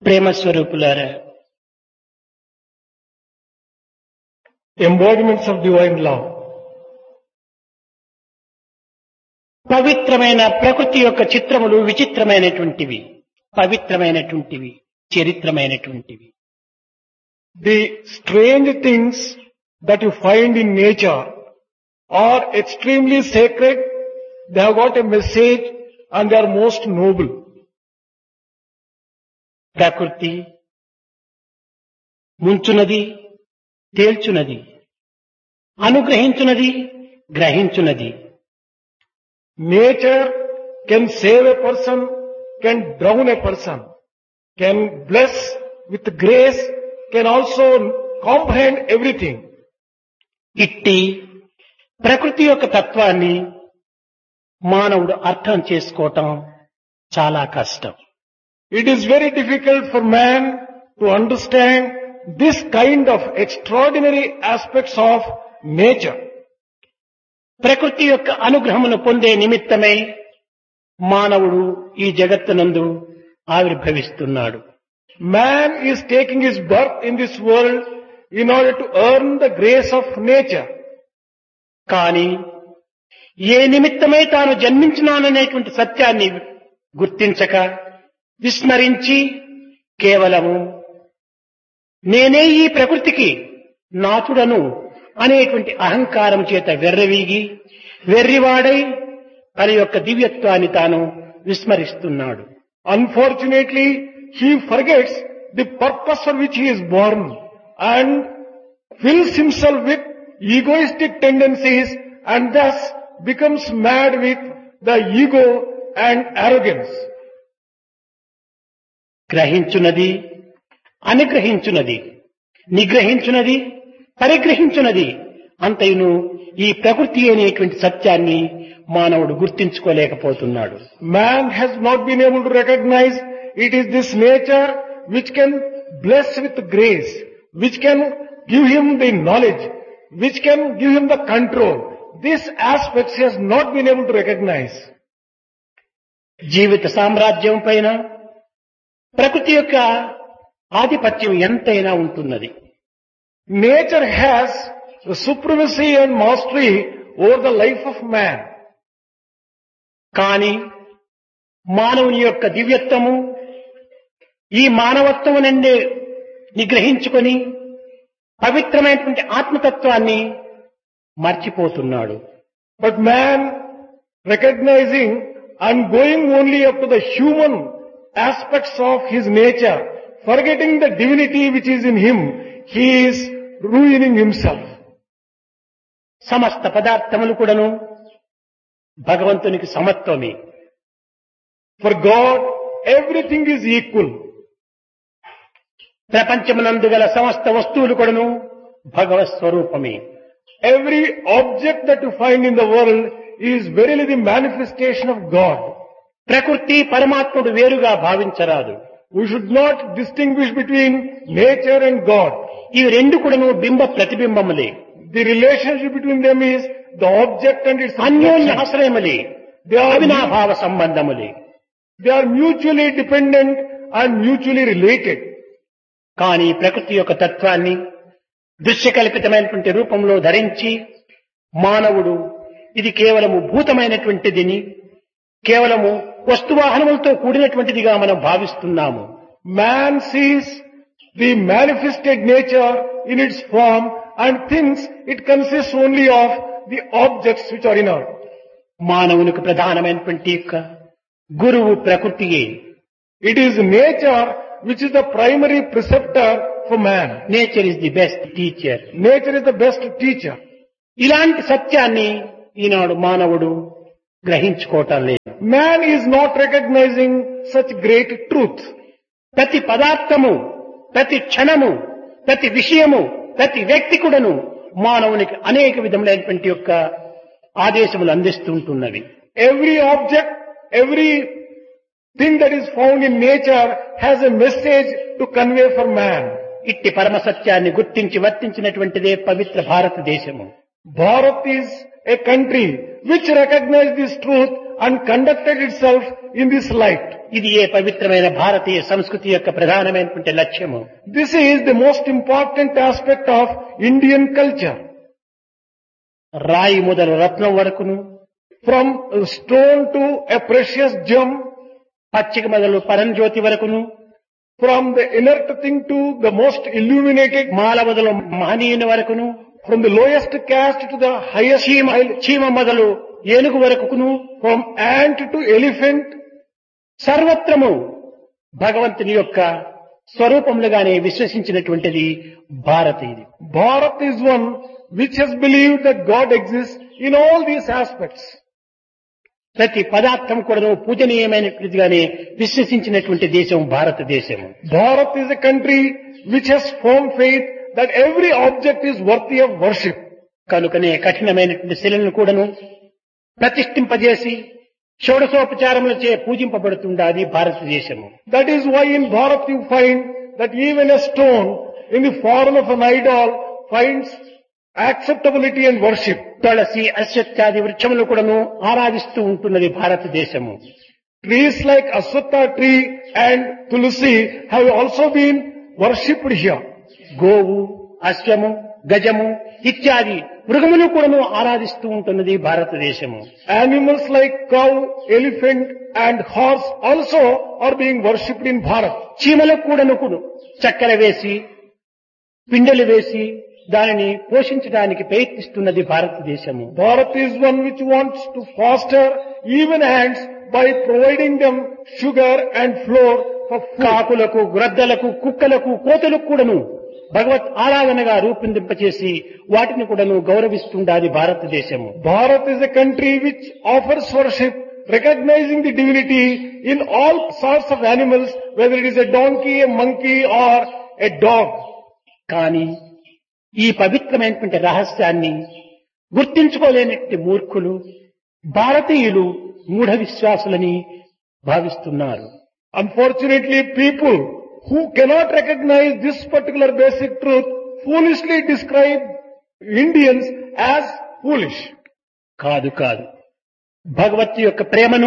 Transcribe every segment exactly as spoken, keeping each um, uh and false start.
ప్రేమ స్వరూపులారా, embodiments of divine love. పవిత్రమైన ప్రకృతి యొక్క చిత్రములు విచిత్రమైనటువంటివి, పవిత్రమైనటువంటివి, చరిత్రమైనటువంటివి. The strange things that you find in nature are extremely sacred, they have got a message and they are most noble. ప్రకృతి ముంచునది, తేల్చునది, అనుగ్రహించునది, గ్రహించునది. Nature can save a person, can drown a person, can bless with grace, can also comprehend everything. ఇట్టి ప్రకృతి యొక్క తత్వాన్ని మానవుడు అర్థం చేసుకోవటం చాలా కష్టం. It is very difficult for man to understand this kind of extraordinary aspects of nature. ప్రకృతి యొక్క అనుగ్రహమును పొందే నిమిత్తమై మానవుడు ఈ జగత్తునందు ఆవిర్భవిస్తున్నాడు. Man is taking his birth in this world in order to earn the grace of nature. కానీ ఏ నిమిత్తమై తాను జన్మించినాననేటువంటి సత్యాన్ని గుర్తించక విస్మరించి కేవలము నేనే ఈ ప్రకృతికి నాథుడను అనేటువంటి అహంకారం చేత వెర్రవీగి వెర్రివాడై తన యొక్క దివ్యత్వాన్ని తాను విస్మరిస్తున్నాడు. Unfortunately, he forgets the purpose for which he is born and fills himself with egoistic tendencies and thus becomes mad with the ego and arrogance. గ్రహించునది, అనుగ్రహించునది, నిగ్రహించునది, పరిగ్రహించునది అంతయును ఈ ప్రకృతి అనేటువంటి సత్యాన్ని మానవుడు గుర్తించుకోలేకపోతున్నాడు. Man has not been able to recognize it is this nature which can bless with grace, which can give him the knowledge, which can give him the control. These aspects he has not been able to recognize. జీవిత సామ్రాజ్యం పైన ప్రకృతి యొక్క ఆధిపత్యం ఎంతైనా ఉంటున్నది. Nature has the supremacy and mastery over the life of man. కానీ మానవుని యొక్క దివ్యత్వము ఈ మానవత్వము నుండి నిగ్రహించుకొని పవిత్రమైనటువంటి ఆత్మతత్వాన్ని మర్చిపోతున్నాడు. But man, recognizing and going only up to the human aspects of his nature, forgetting the divinity which is in him, he is ruining himself. సమస్త పదార్థములు కూడాను భగవంతునికి సమత్వమే. For God, everything is equal. ప్రపంచమునందు గల సమస్త వస్తువులు కూడాను భగవత్ స్వరూపమే. Every object that you find in the world is verily the manifestation of God. ప్రకృతి పరమాత్ముడు వేరుగా భావించరాదు. We should not distinguish between nature and God. ఇవి రెండు కూడాను బింబ ప్రతిబింబములే. The relationship between them is the object and its అన్యోన్య reflection. ఆశ్రయములే, They are, అవినాభావ సంబంధములే. they are mutually dependent and mutually related. కానీ ప్రకృతి యొక్క తత్వాన్ని దృశ్యకల్పితమైనటువంటి రూపంలో ధరించి మానవుడు ఇది కేవలము భూతమైనటువంటిదిని, కేవలము వస్తువాహనములతో కూడినటువంటిదిగా మనం భావిస్తున్నాము. Man sees the manifested nature in its form and thinks it consists only of the objects which are inert. మానవునికి ప్రధానమైనటువంటి యొక్క గురువు ప్రకృతియే. It is nature which is the primary preceptor for man. Nature is the best teacher. Nature is the best teacher. ఇలాంటి సత్యాన్ని ఈనాడు మానవుడు గ్రహించుకోవటం లేదు. Man is not recognizing such great truth. ప్రతి పదార్థము, ప్రతి క్షణము, ప్రతి విషయము, ప్రతి వ్యక్తి కూడాను మానవునికి అనేక విధములైనటువంటి యొక్క ఆదేశములు అందిస్తుంటున్నవి. Every object, every thing that is found in nature has a message to convey for man. ఇట్టి పరమ సత్యాన్ని గుర్తించి వర్తించినటువంటిదే పవిత్ర భారతదేశము. Bharat is a country which recognizes this truth and conducted itself in this light. ఇది ఏ పవిత్రమైన భారతీయ సంస్కృతి యొక్క ప్రధానమైనటువంటి లక్ష్యము. This is the most important aspect of Indian culture. రాయి మొదలు రత్నం వరకును, From a stone to a precious gem, పచ్చిక మొదలు పరంజ్యోతి వరకును, from the inert thing to the most illuminated, మాల మొదలు మహనీయుని వరకును, from the lowest caste to the highest, చీమ చీమ మొదలు ఏనుగు వరకును, from ant to elephant, సర్వత్రము భగవంతుని యొక్క స్వరూపములుగానే విశ్వసించినటువంటిది భారతీయుది. Bharat is one which has believed that God exists in all these aspects. ప్రతి పదార్థం కూడా పూజనీయమైనటువంటిదిగానే విశ్వసించినటువంటి దేశం భారతదేశము. Bharat is a country which has firm faith that every object is worthy of worship. కనుకనే కఠినమైనటువంటి శిలను కూడాను ప్రతిష్ఠింపజేసి షోడశోపచారములచే పూజింపబడుతుండాది భారతదేశము. That is why in Bharat you find that even a stone in the form of an idol finds acceptability and worship. తులసి అశ్వత్థాది వృక్షములు కూడాను ఆరాధిస్తూ ఉంటున్నది భారతదేశము. Trees like Aswatha tree and Tulsi have also been worshipped here. గోవు, అశ్వము, గజము ఇత్యాది మృగములు కూడాను ఆరాధిస్తూ ఉంటున్నది భారతదేశము. Animals like cow, elephant and horse also are being worshipped in Bharat. చీమలకు కూడాను కూడాను చక్కెర వేసి పిండెలు వేసి దానిని పోషించడానికి ప్రయత్నిస్తున్నది భారతదేశము. Bharat is one which wants to foster even ants by providing them sugar and flour for food. కాకులకు, గ్రద్దలకు, కుక్కలకు, కోతులకు కూడాను భగవత్ ఆరాధనగా రూపొందింపచేసి వాటిని కూడాను గౌరవిస్తుండాది భారతదేశము. Bharat is a country which offers worship, recognizing the divinity in all sorts of animals, whether it is a donkey, a monkey or a dog. కానీ ఈ పవిత్రమైనటువంటి రహస్యాన్ని గుర్తించుకోలేనటువంటి మూర్ఖులు భారతీయులు మూఢ విశ్వాసులని భావిస్తున్నారు. Unfortunately, people who cannot recognize this particular basic truth foolishly describe Indians as foolish. కాదు కాదు భగవత్ యొక్క ప్రేమను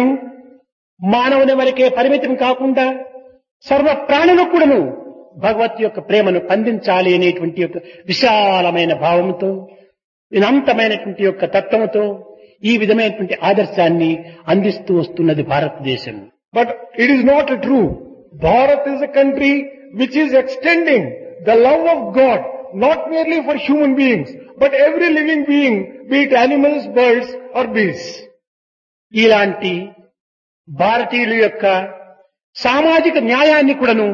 మానవుని వరకే పరిమితం కాకుండా సర్వ ప్రాణులకు కూడాను భగవత్ యొక్క ప్రేమను అందించాలి అనేటువంటి యొక్క విశాలమైన భావంతో వినంతమైనటువంటి యొక్క తత్వముతో ఈ విధమైనటువంటి ఆదర్శాన్ని అందిస్తూ వస్తున్నది భారతదేశం. But it is not true. Bharat is a country which is extending the love of God not merely for human beings but every living being, be it animals, birds or beasts. ఇలాంటి భారతీయుల యొక్క సామాజిక న్యాయాన్ని కూడాను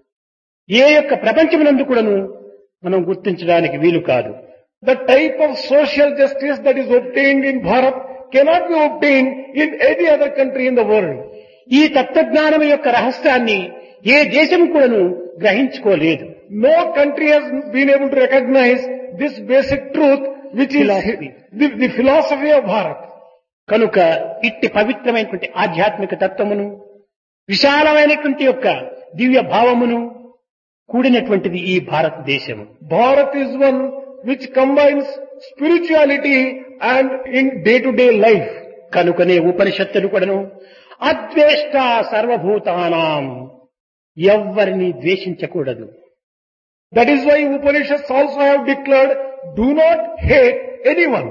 ఏ యొక్క ప్రపంచమునందు కూడాను మనం గుర్తించడానికి వీలు కాదు. The type of social justice that is obtained in Bharat cannot be obtained in any other country in the world. ఈ తత్వజ్ఞానం యొక్క రహస్యాన్ని ఏ దేశం కూడాను గ్రహించుకోలేదు. No country has been able to recognize this basic truth which is the, the philosophy of Bharat. కనుక ఇట్టి పవిత్రమైనటువంటి ఆధ్యాత్మిక తత్వమును విశాలమైనటువంటి యొక్క దివ్య భావమును కూడినటువంటిది ఈ భారతదేశము. Bharat is one which combines spirituality and in day-to-day life. కనుకనే ఉపనిషత్తులు కూడాను అద్వేష్ట సర్వభూతానాం ఎవ్వరిని ద్వేషించకూడదు. That is why Upanishads also have declared, do not hate anyone.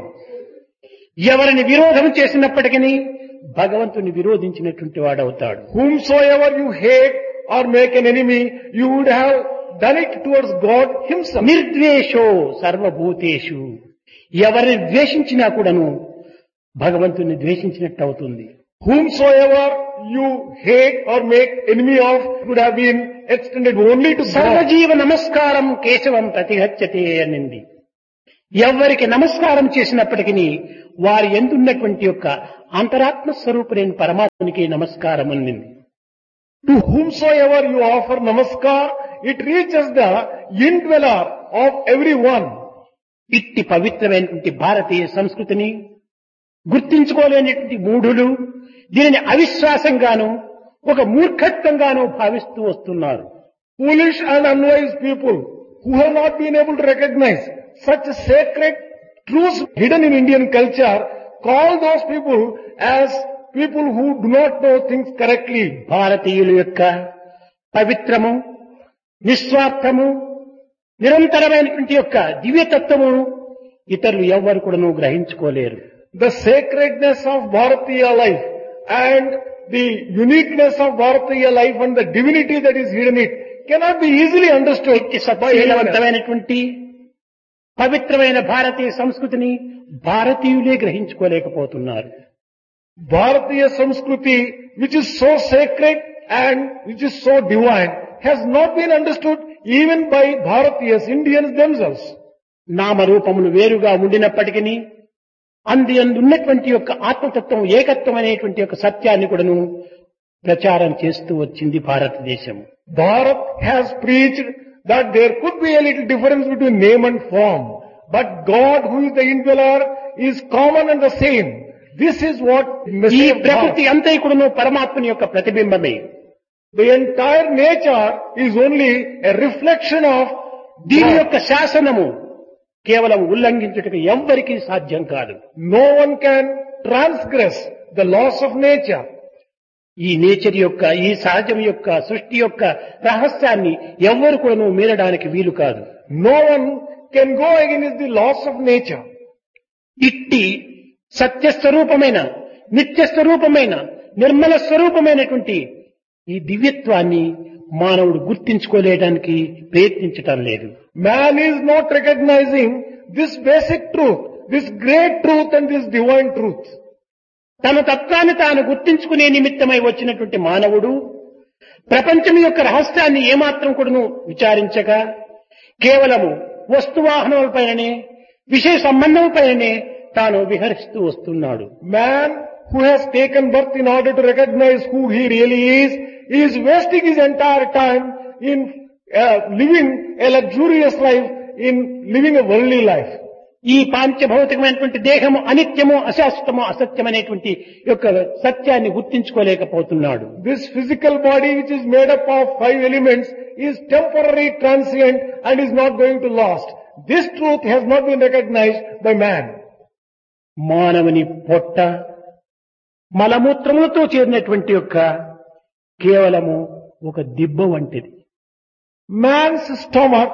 ఎవరిని విరోధం చేసినప్పటికీ భగవంతుని విరోధించినటువంటి వాడవుతాడు. Whomsoever you hate or make an enemy, you would have done it towards God himself. నిర్ద్వేషో సర్వభూతేషు ఎవరిని ద్వేషించినా కూడాను భగవంతుని ద్వేషించినట్టు అవుతుంది. Whomsoever you hate or make enemy of would have been extended only to God. సర్వజీవ నమస్కారం కేశవం ప్రతిహత్యతే అనింది. ఎవరికి నమస్కారం చేసినప్పటికీ వారి ఎందున్నటువంటి యొక్క అంతరాత్మ స్వరూపుడైన పరమాత్మనికి నమస్కారం అనింది. To whomsoever you offer namaskar, it reaches the indweller of everyone. ఇట్టి పవిత్రమైనటువంటి భారతీయ సంస్కృతిని గుర్తించుకోలేనటువంటి మూఢులు దీనిని అవిశ్వాసంగాను ఒక మూర్ఖత్వంగాను భావిస్తూ వస్తున్నారు. Foolish and unwise people who have not been able to recognize such sacred truths hidden in Indian culture call those people as people who do not know things correctly. భారతీయుల యొక్క పవిత్రము, నిస్వార్థము, నిరంతరమైనటువంటి యొక్క దివ్యతత్వము ఇతరులు ఎవ్వరు కూడాను గ్రహించుకోలేరు. The sacredness of Bharatiya life and the uniqueness of Bharatiya life and the divinity that is hidden in it cannot be easily understood by anyone else. సత్యవంతమైనటువంటి పవిత్రమైన భారతీయ సంస్కృతిని భారతీయులే గ్రహించుకోలేకపోతున్నారు. Bharatiya Samskruti, which is so sacred and which is so divine, has not been understood even by Bharatiyas, Indians themselves. నామరూపములు వేరుగా ఉండినప్పటికీ అంది అందున్నటువంటి యొక్క ఆత్మతత్వం, ఏకత్వం అనేటువంటి యొక్క సత్యాన్ని కూడాను ప్రచారం చేస్తూ వచ్చింది భారతదేశం. Bharat has preached that there could be a little difference between name and form, but God, who is the indweller, is common and the same. This is what ఈ message of ప్రకృతి Bharat. అంతా కూడాను పరమాత్మని యొక్క ప్రతిబింబమే. The entire nature is only a reflection of దీని God. యొక్క శాసనము కేవలం ఉల్లంఘించుటకు ఎవ్వరికీ సాధ్యం కాదు. No one can transgress the laws of nature. ఈ నేచర్ యొక్క, ఈ సహజం యొక్క, సృష్టి యొక్క రహస్యాన్ని ఎవ్వరు కూడాను మీరడానికి వీలు కాదు. No one can go against the laws of nature. ఇట్టి సత్యస్వరూపమైన, నిత్యస్వరూపమైన, నిర్మల స్వరూపమైనటువంటి ఈ దివ్యత్వాన్ని మానవుడు గుర్తించుకోలేడానికి ప్రయత్నించటం లేదు. Man is not recognizing this basic truth, this great truth and this divine truth. తన తత్వాన్ని తాను గుర్తించుకునే నిమిత్తమై వచ్చినటువంటి మానవుడు ప్రపంచం యొక్క రహస్యాన్ని ఏమాత్రం కూడాను విచారించక కేవలము వస్తువాహనములపైననే, విషయ సంబంధములపైననే తాను విహరిస్తూ వస్తున్నాడు. Man who has taken birth in order to recognize who he really is, is wasting his entire time in uh, living a luxurious life, in living a worldly life. ఈ పాంచభౌతికమైనటువంటి దేహము అనిత్యము, అశాశ్వతము, అసత్యమనేటువంటి యొక్క సత్యాన్ని గుర్తించుకోలేకపోతున్నాడు. This physical body, which is made up of five elements, is temporary, transient and is not going to last. This truth has not been recognized by man. మానవుని పొట్ట మలమూత్రములతో చేరినటువంటి యొక్క కేవలము ఒక దిబ్బ వంటిది. Man's stomach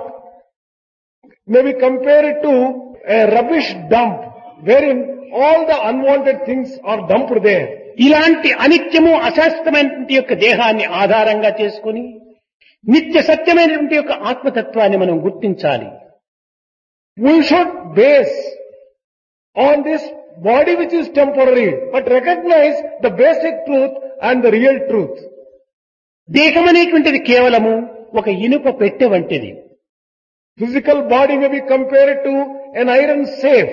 may be compared to a rubbish dump wherein all the unwanted things are dumped there. ఇలాంటి అనిత్యము, అశాశ్వతమైనటువంటి యొక్క దేహాన్ని ఆధారంగా చేసుకుని నిత్య సత్యమైనటువంటి యొక్క ఆత్మతత్వాన్ని మనం గుర్తించాలి. We should base on this body which is temporary, but recognize the basic truth and the real truth. దేహం అనేటువంటిది కేవలము ఒక ఇనుప పెట్టె వంటిది. Physical body may be compared to an iron safe.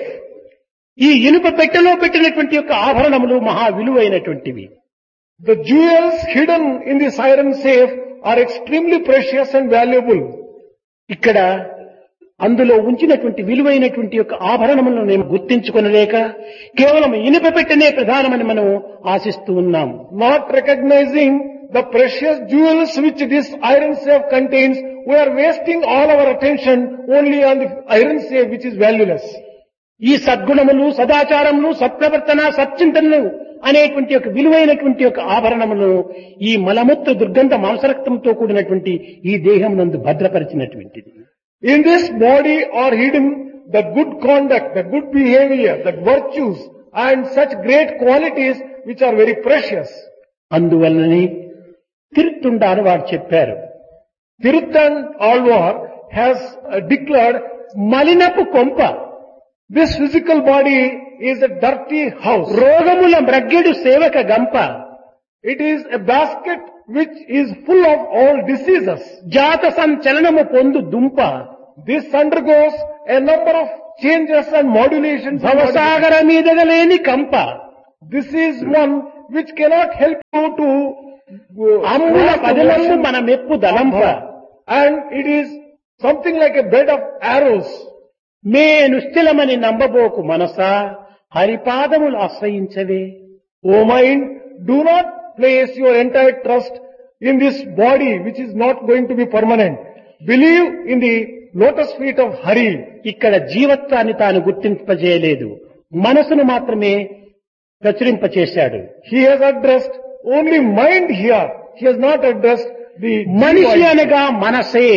ఈ ఇనుప పెట్టెలో పెట్టినటువంటి యొక్క ఆభరణములు మహా విలువైనటువంటివి. The jewels hidden in this iron safe are extremely precious and valuable. ఇక్కడ అందులో ఉంచినటువంటి విలువైనటువంటి యొక్క ఆభరణములను మేము గుర్తించుకొనలేక కేవలం ఇనుప పెట్టెనే ప్రధానమని మనం ఆశిస్తూ ఉన్నాం. Not recognizing the precious jewels which this iron safe contains, we are wasting all our attention only on the iron safe which is valueless. ఈ సద్గుణములు, సదాచారములు, సత్ప్రవర్తన, సచ్చింతనలు అనేటువంటి యొక్క విలువైనటువంటి యొక్క ఆభరణములను ఈ మలమూత్ర దుర్గంధ మాంసరక్తంతో కూడినటువంటి ఈ దేహం నందు భద్రపరిచినటువంటిది. In this body are hidden the good conduct, the good behavior, the virtues and such great qualities which are very precious. అందువలననే తిరుత్తుండారు వారు చెప్పారు, Tiruthan Alvar has uh, declared, మలినపు కొంప, this physical body is a dirty house. రోగముల మ్రగ్గెడు సేవక గంప, It is a basket which is full of all diseases. జాత సంచలనము పొందు దుంప, This undergoes a number of changes and modulations. భవసాగర మీదగలేని కంప, This is one which cannot help you to uh, అమ్ముల cross the పదలందు ocean. మన మెప్పు దలంప, And it is something like a bed of arrows. May నిశ్చలమని నంబబోకు Manasa, హరిపాదములు ఆశ్రయించవే. O mind, do not place your entire trust in this body which is not going to be permanent. Believe in the lotus feet of Hari. ఇక్కడ జీవత్వాన్ని తాను గుర్తింపజేయలేదు, మనసును మాత్రమే ప్రచురింపచేశాడు. He has addressed only mind here. He has not addressed the మనిషి divine. అనగా మనసే.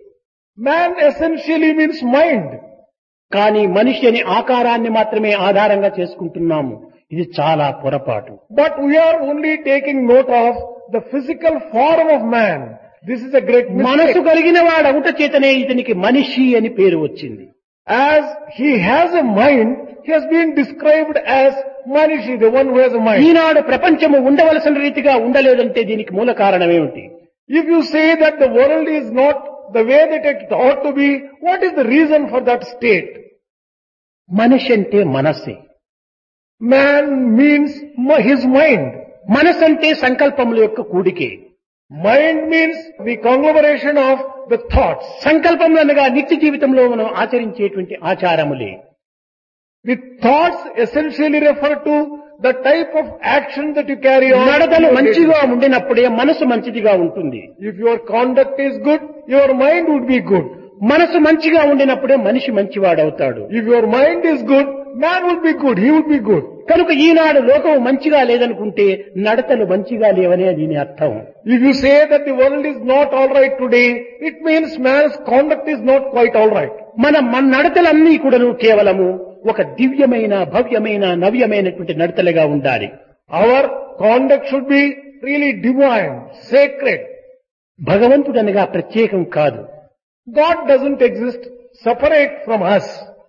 Man essentially means mind. కానీ మనిషి అని ఆకారాన్ని మాత్రమే ఆధారంగా చేసుకుంటున్నాము. ఇది చాలా పొరపాటు. But we are only taking note of the physical form of man. This is a great మనసు mistake. కలిగిన వాడు అవుట చేతనే ఇతనికి మనిషి అని పేరు వచ్చింది. As he has a mind, he has been described as Manishi, the one who has a mind. ఈనాడు ప్రపంచము ఉండవలసిన రీతిగా ఉండలేదంటే దీనికి మూల కారణం ఏమిటి? If you say that the world is not the way that it ought to be, what is the reason for that state? మనిషి అంటే మనస్సే. Man means m- his mind. మనసు అంటే సంకల్పముల యొక్క కూడికే. Mind means the conglomeration of the thoughts. సంకల్పములు అనగా నిత్య జీవితంలో మనం ఆచరించేటువంటి ఆచారములే. The thoughts essentially refer to the type of action that you carry on. నడతలు మంచిగా ఉండినప్పుడే మనసు మంచిదిగా ఉంటుంది. If your conduct is good, your mind would be good. మనసు మంచిగా ఉండినప్పుడే మనిషి మంచివాడవుతాడు. If your mind is good, man would be good, he would be good. కనుక ఈనాడు లోకం మంచిగా లేదనుకుంటే నడతలు మంచిగా లేవనే దీని అర్థం. If you say that the world is not alright today, it means man's conduct is not quite alright. మన మన నడతలన్నీ కూడాను కేవలము ఒక దివ్యమైన భవ్యమైన నవ్యమైనటువంటి నడతలుగా ఉండాలి. Our conduct should be really divine, sacred. భగవంతుడనగా ప్రత్యేకం కాదు. God doesn't exist separate from us.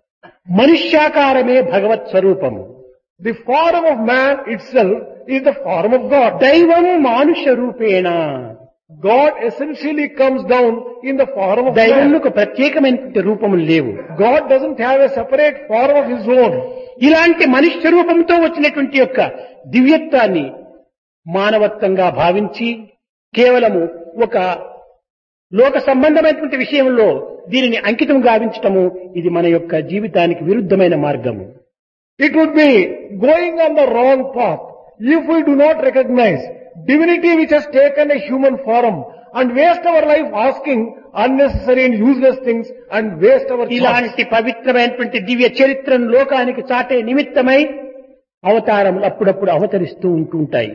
మనుష్యాకారమే భగవత్ స్వరూపము. The form of man itself is the form of God. దైవం మానుష రూపేణ. God essentially comes down in the form of man. దైవములకు ప్రత్యేకమైనటువంటి రూపములు లేవు. God doesn't have a separate form of his own. ఇలాంటి మనుష్య రూపంతో వచ్చినటువంటి యొక్క దివ్యత్వాన్ని మానవత్వంగా భావించి కేవలము ఒక లోక సంబంధమైనటువంటి విషయంలో దీనిని అంకితం గావించటము ఇది మన యొక్క జీవితానికి విరుద్ధమైన మార్గము. It would be going on the wrong path if we do not recognize divinity which has taken a human form and waste our life asking unnecessary and useless things and waste our thoughts. ఇలాంటి పవిత్రమైనటువంటి దివ్య చరిత్రను లోకానికి చాటే నిమిత్తమై అవతారములు అప్పుడప్పుడు అవతరిస్తూ ఉంటుంటాయి.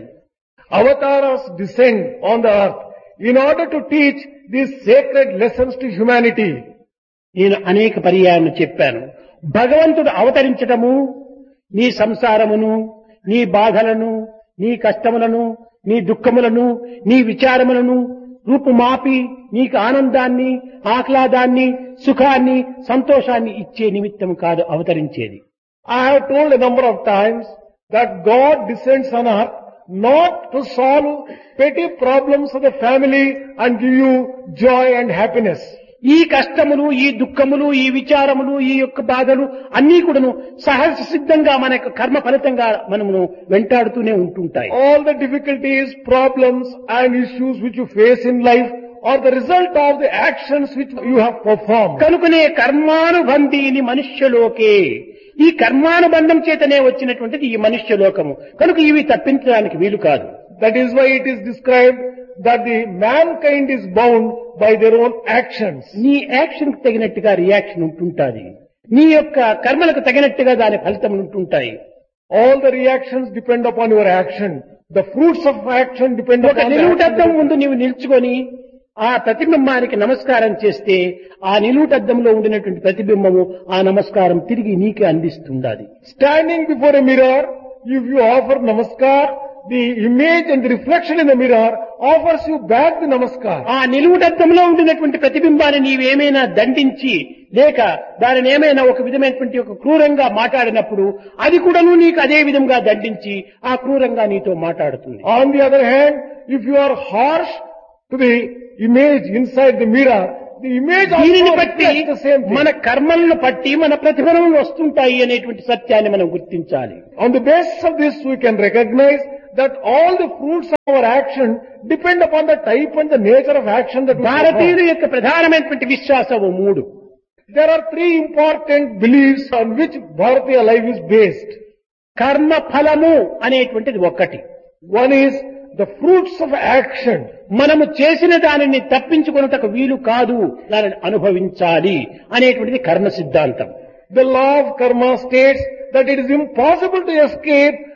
Avatars descend on the earth in order to teach these sacred lessons to humanity. నేను అనేక పర్యాయాలను చెప్పాను. భగవంతుడు అవతరించటము నీ సంసారమును, నీ బాధలను, నీ కష్టములను, నీ దుఃఖములను, నీ విచారములను రూపుమాపి నీకు ఆనందాన్ని, ఆహ్లాదాన్ని, సుఖాన్ని, సంతోషాన్ని ఇచ్చే నిమిత్తం కాదు అవతరించేది. I have told a number of times that God descends on earth not to solve petty problems of the family and give you joy and happiness. ఈ కష్టములు, ఈ దుఃఖములు, ఈ విచారములు, ఈ యొక్క బాధలు అన్నీ కూడాను సహజ సిద్ధంగా మన యొక్క కర్మ ఫలితంగా మనము వెంటాడుతూనే ఉంటుంటాయి. All the difficulties, problems and issues which you face in life are the result of the actions which you have performed. కనుకనే కర్మానుబంధీని మనుష్యలోకే. ఈ కర్మానుబంధం చేతనే వచ్చినటువంటిది ఈ మనుష్య లోకము. కనుక ఇవి తప్పించడానికి వీలు కాదు. That is why it is described that the mankind is bound by their own actions. నీ యాక్షన్ కు తగినట్టుగా రియాక్షన్ ఉంటుంటాది. నీ యొక్క కర్మలకు తగినట్టుగా దాని ఫలితం ఉంటుంటాయి. All the reactions depend upon your action. The fruits of action depend ఒక upon the నిలువుటద్దం action. ముందు నీవు నిల్చుకొని ఆ ప్రతిబింబానికి నమస్కారం చేస్తే ఆ నిలువుటద్దంలో ఉండినటువంటి ప్రతిబింబము ఆ నమస్కారం తిరిగి నీకే అందిస్తుండాలి. Standing before a mirror, if you offer namaskar, the image and the reflection in the mirror offers you back the namaskar. ఆ నిలువుటద్దంలో ఉండినటువంటి ప్రతిబింబాన్ని నీవేమైనా దండించి లేక దానిని ఏమైనా ఒక విధమైనటువంటి ఒక క్రూరంగా మాట్లాడినప్పుడు అది కూడాను నీకు అదే విధంగా దండించి ఆ క్రూరంగా నీతో మాట్లాడుతుంది. On the other hand, if you are harsh to the image inside the mirror, the image దీనిని also బట్టి reflects the same thing. మన కర్మలను బట్టి మన ప్రతిఫలములు వస్తుంటాయి అనేటువంటి సత్యాన్ని మనం గుర్తించాలి. On the basis of this, we can recognize that all the fruits of our action depend upon the type and the nature of action that we భారతీయుల perform. యొక్క ప్రధానమైనటువంటి విశ్వాసము మూడు. There are three important beliefs on which Bharatiya life is based. కర్మ ఫలము అనేటువంటిది ఒక్కటి. One is the fruits of action. మనము చేసిన దానిని తప్పించుకొనుటకు వీలు కాదు, దానిని అనుభవించాలి అనేటువంటిది కర్మ సిద్ధాంతం. The law of karma states that it is impossible to escape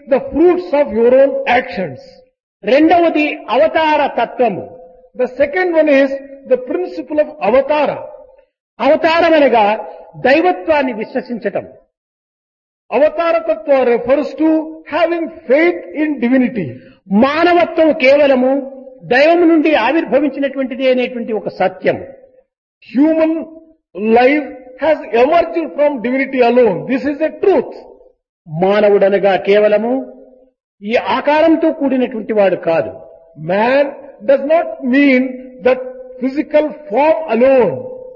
the fruits of your own actions. రెండవది అవతార తత్వము. The second one is the principle of avatara. అవతారం అనగా దైవత్వాన్ని విశ్వసించటం. Avatara tattva refers to having faith in divinity. మానవత్వం కేవలము దైవం నుండి ఆవిర్భవించినటువంటిది అనేటువంటి ఒక సత్యం. Human life has emerged from divinity alone. This is a truth. మానవుడనగా కేవలము ఈ ఆకారంతో కూడినటువంటి వాడు కాదు. Man does not mean that physical form alone.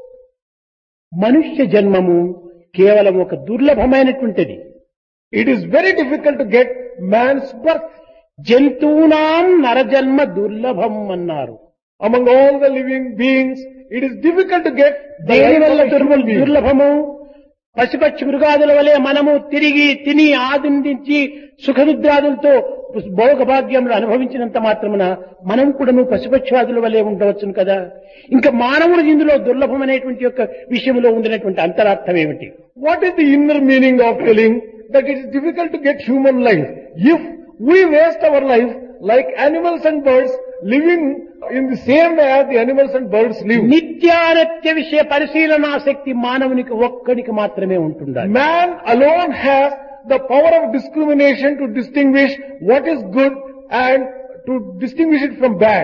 మనుష్య జన్మము కేవలం ఒక దుర్లభమైనటువంటిది. It is very difficult to get man's birth. జంతువునాం నరజన్మ దుర్లభం అన్నారు. Among all the living beings, it is difficult to get the దేని life వల్ల of a human being. దుర్లభము? పశుపక్షి మృగాదుల వలె మనము తిరిగి తిని ఆనందించి సుఖనిద్రాదులతో భోగభాగ్యములు అనుభవించినంత మాత్రమున మనం కూడాను పశుపక్షాదుల వలె ఉండవచ్చును కదా. ఇంకా మానవుడు ఇందులో దుర్లభం అనేటువంటి యొక్క విషయంలో ఉండినటువంటి అంతరార్థం ఏమిటి? What is the inner meaning of telling that it is difficult to get human life? If we waste our life like animals and birds, living in the same way as the animals and birds live. నిత్యానిత్య విషయ పరిశీలనా శక్తి మానవునికి ఒక్కడికి మాత్రమే ఉంటుందా? Man alone has the power of discrimination to distinguish what is good and to distinguish it from bad.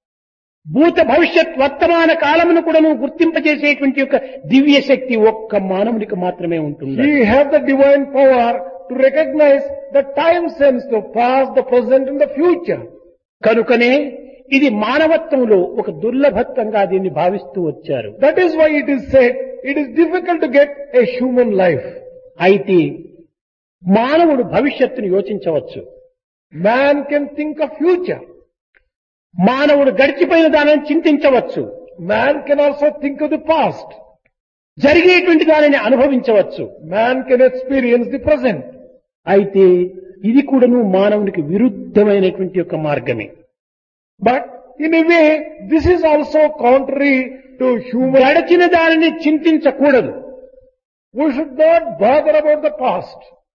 భూత భవిష్యత్ వర్తమాన కాలమును కూడా గుర్తింపజేసేటువంటి యొక్క దివ్య శక్తి ఒక్క మానవునికి మాత్రమే ఉంటుంది. He has the divine power to recognize the time sense, the past, the present and the future. కనుకనే ఇది మానవత్వంలో ఒక దుర్లభత్వంగా దీన్ని భావిస్తూ వచ్చారు. That is why it is said it is difficult to get a human life. అయితే మానవుడు భవిష్యత్తును యోచించవచ్చు. Man can think of future. మానవుడు గడిచిపోయిన దానిని చింతించవచ్చు. Man can also think of the past. జరిగేటువంటి దానిని అనుభవించవచ్చు. Man can experience the present. అయితే ఇది కూడాను మానవునికి విరుద్ధమైనటువంటి యొక్క మార్గమే. But in a way, this is also contrary to human. గడిచిన దానిని చింతించకూడదు. We should not bother about the past.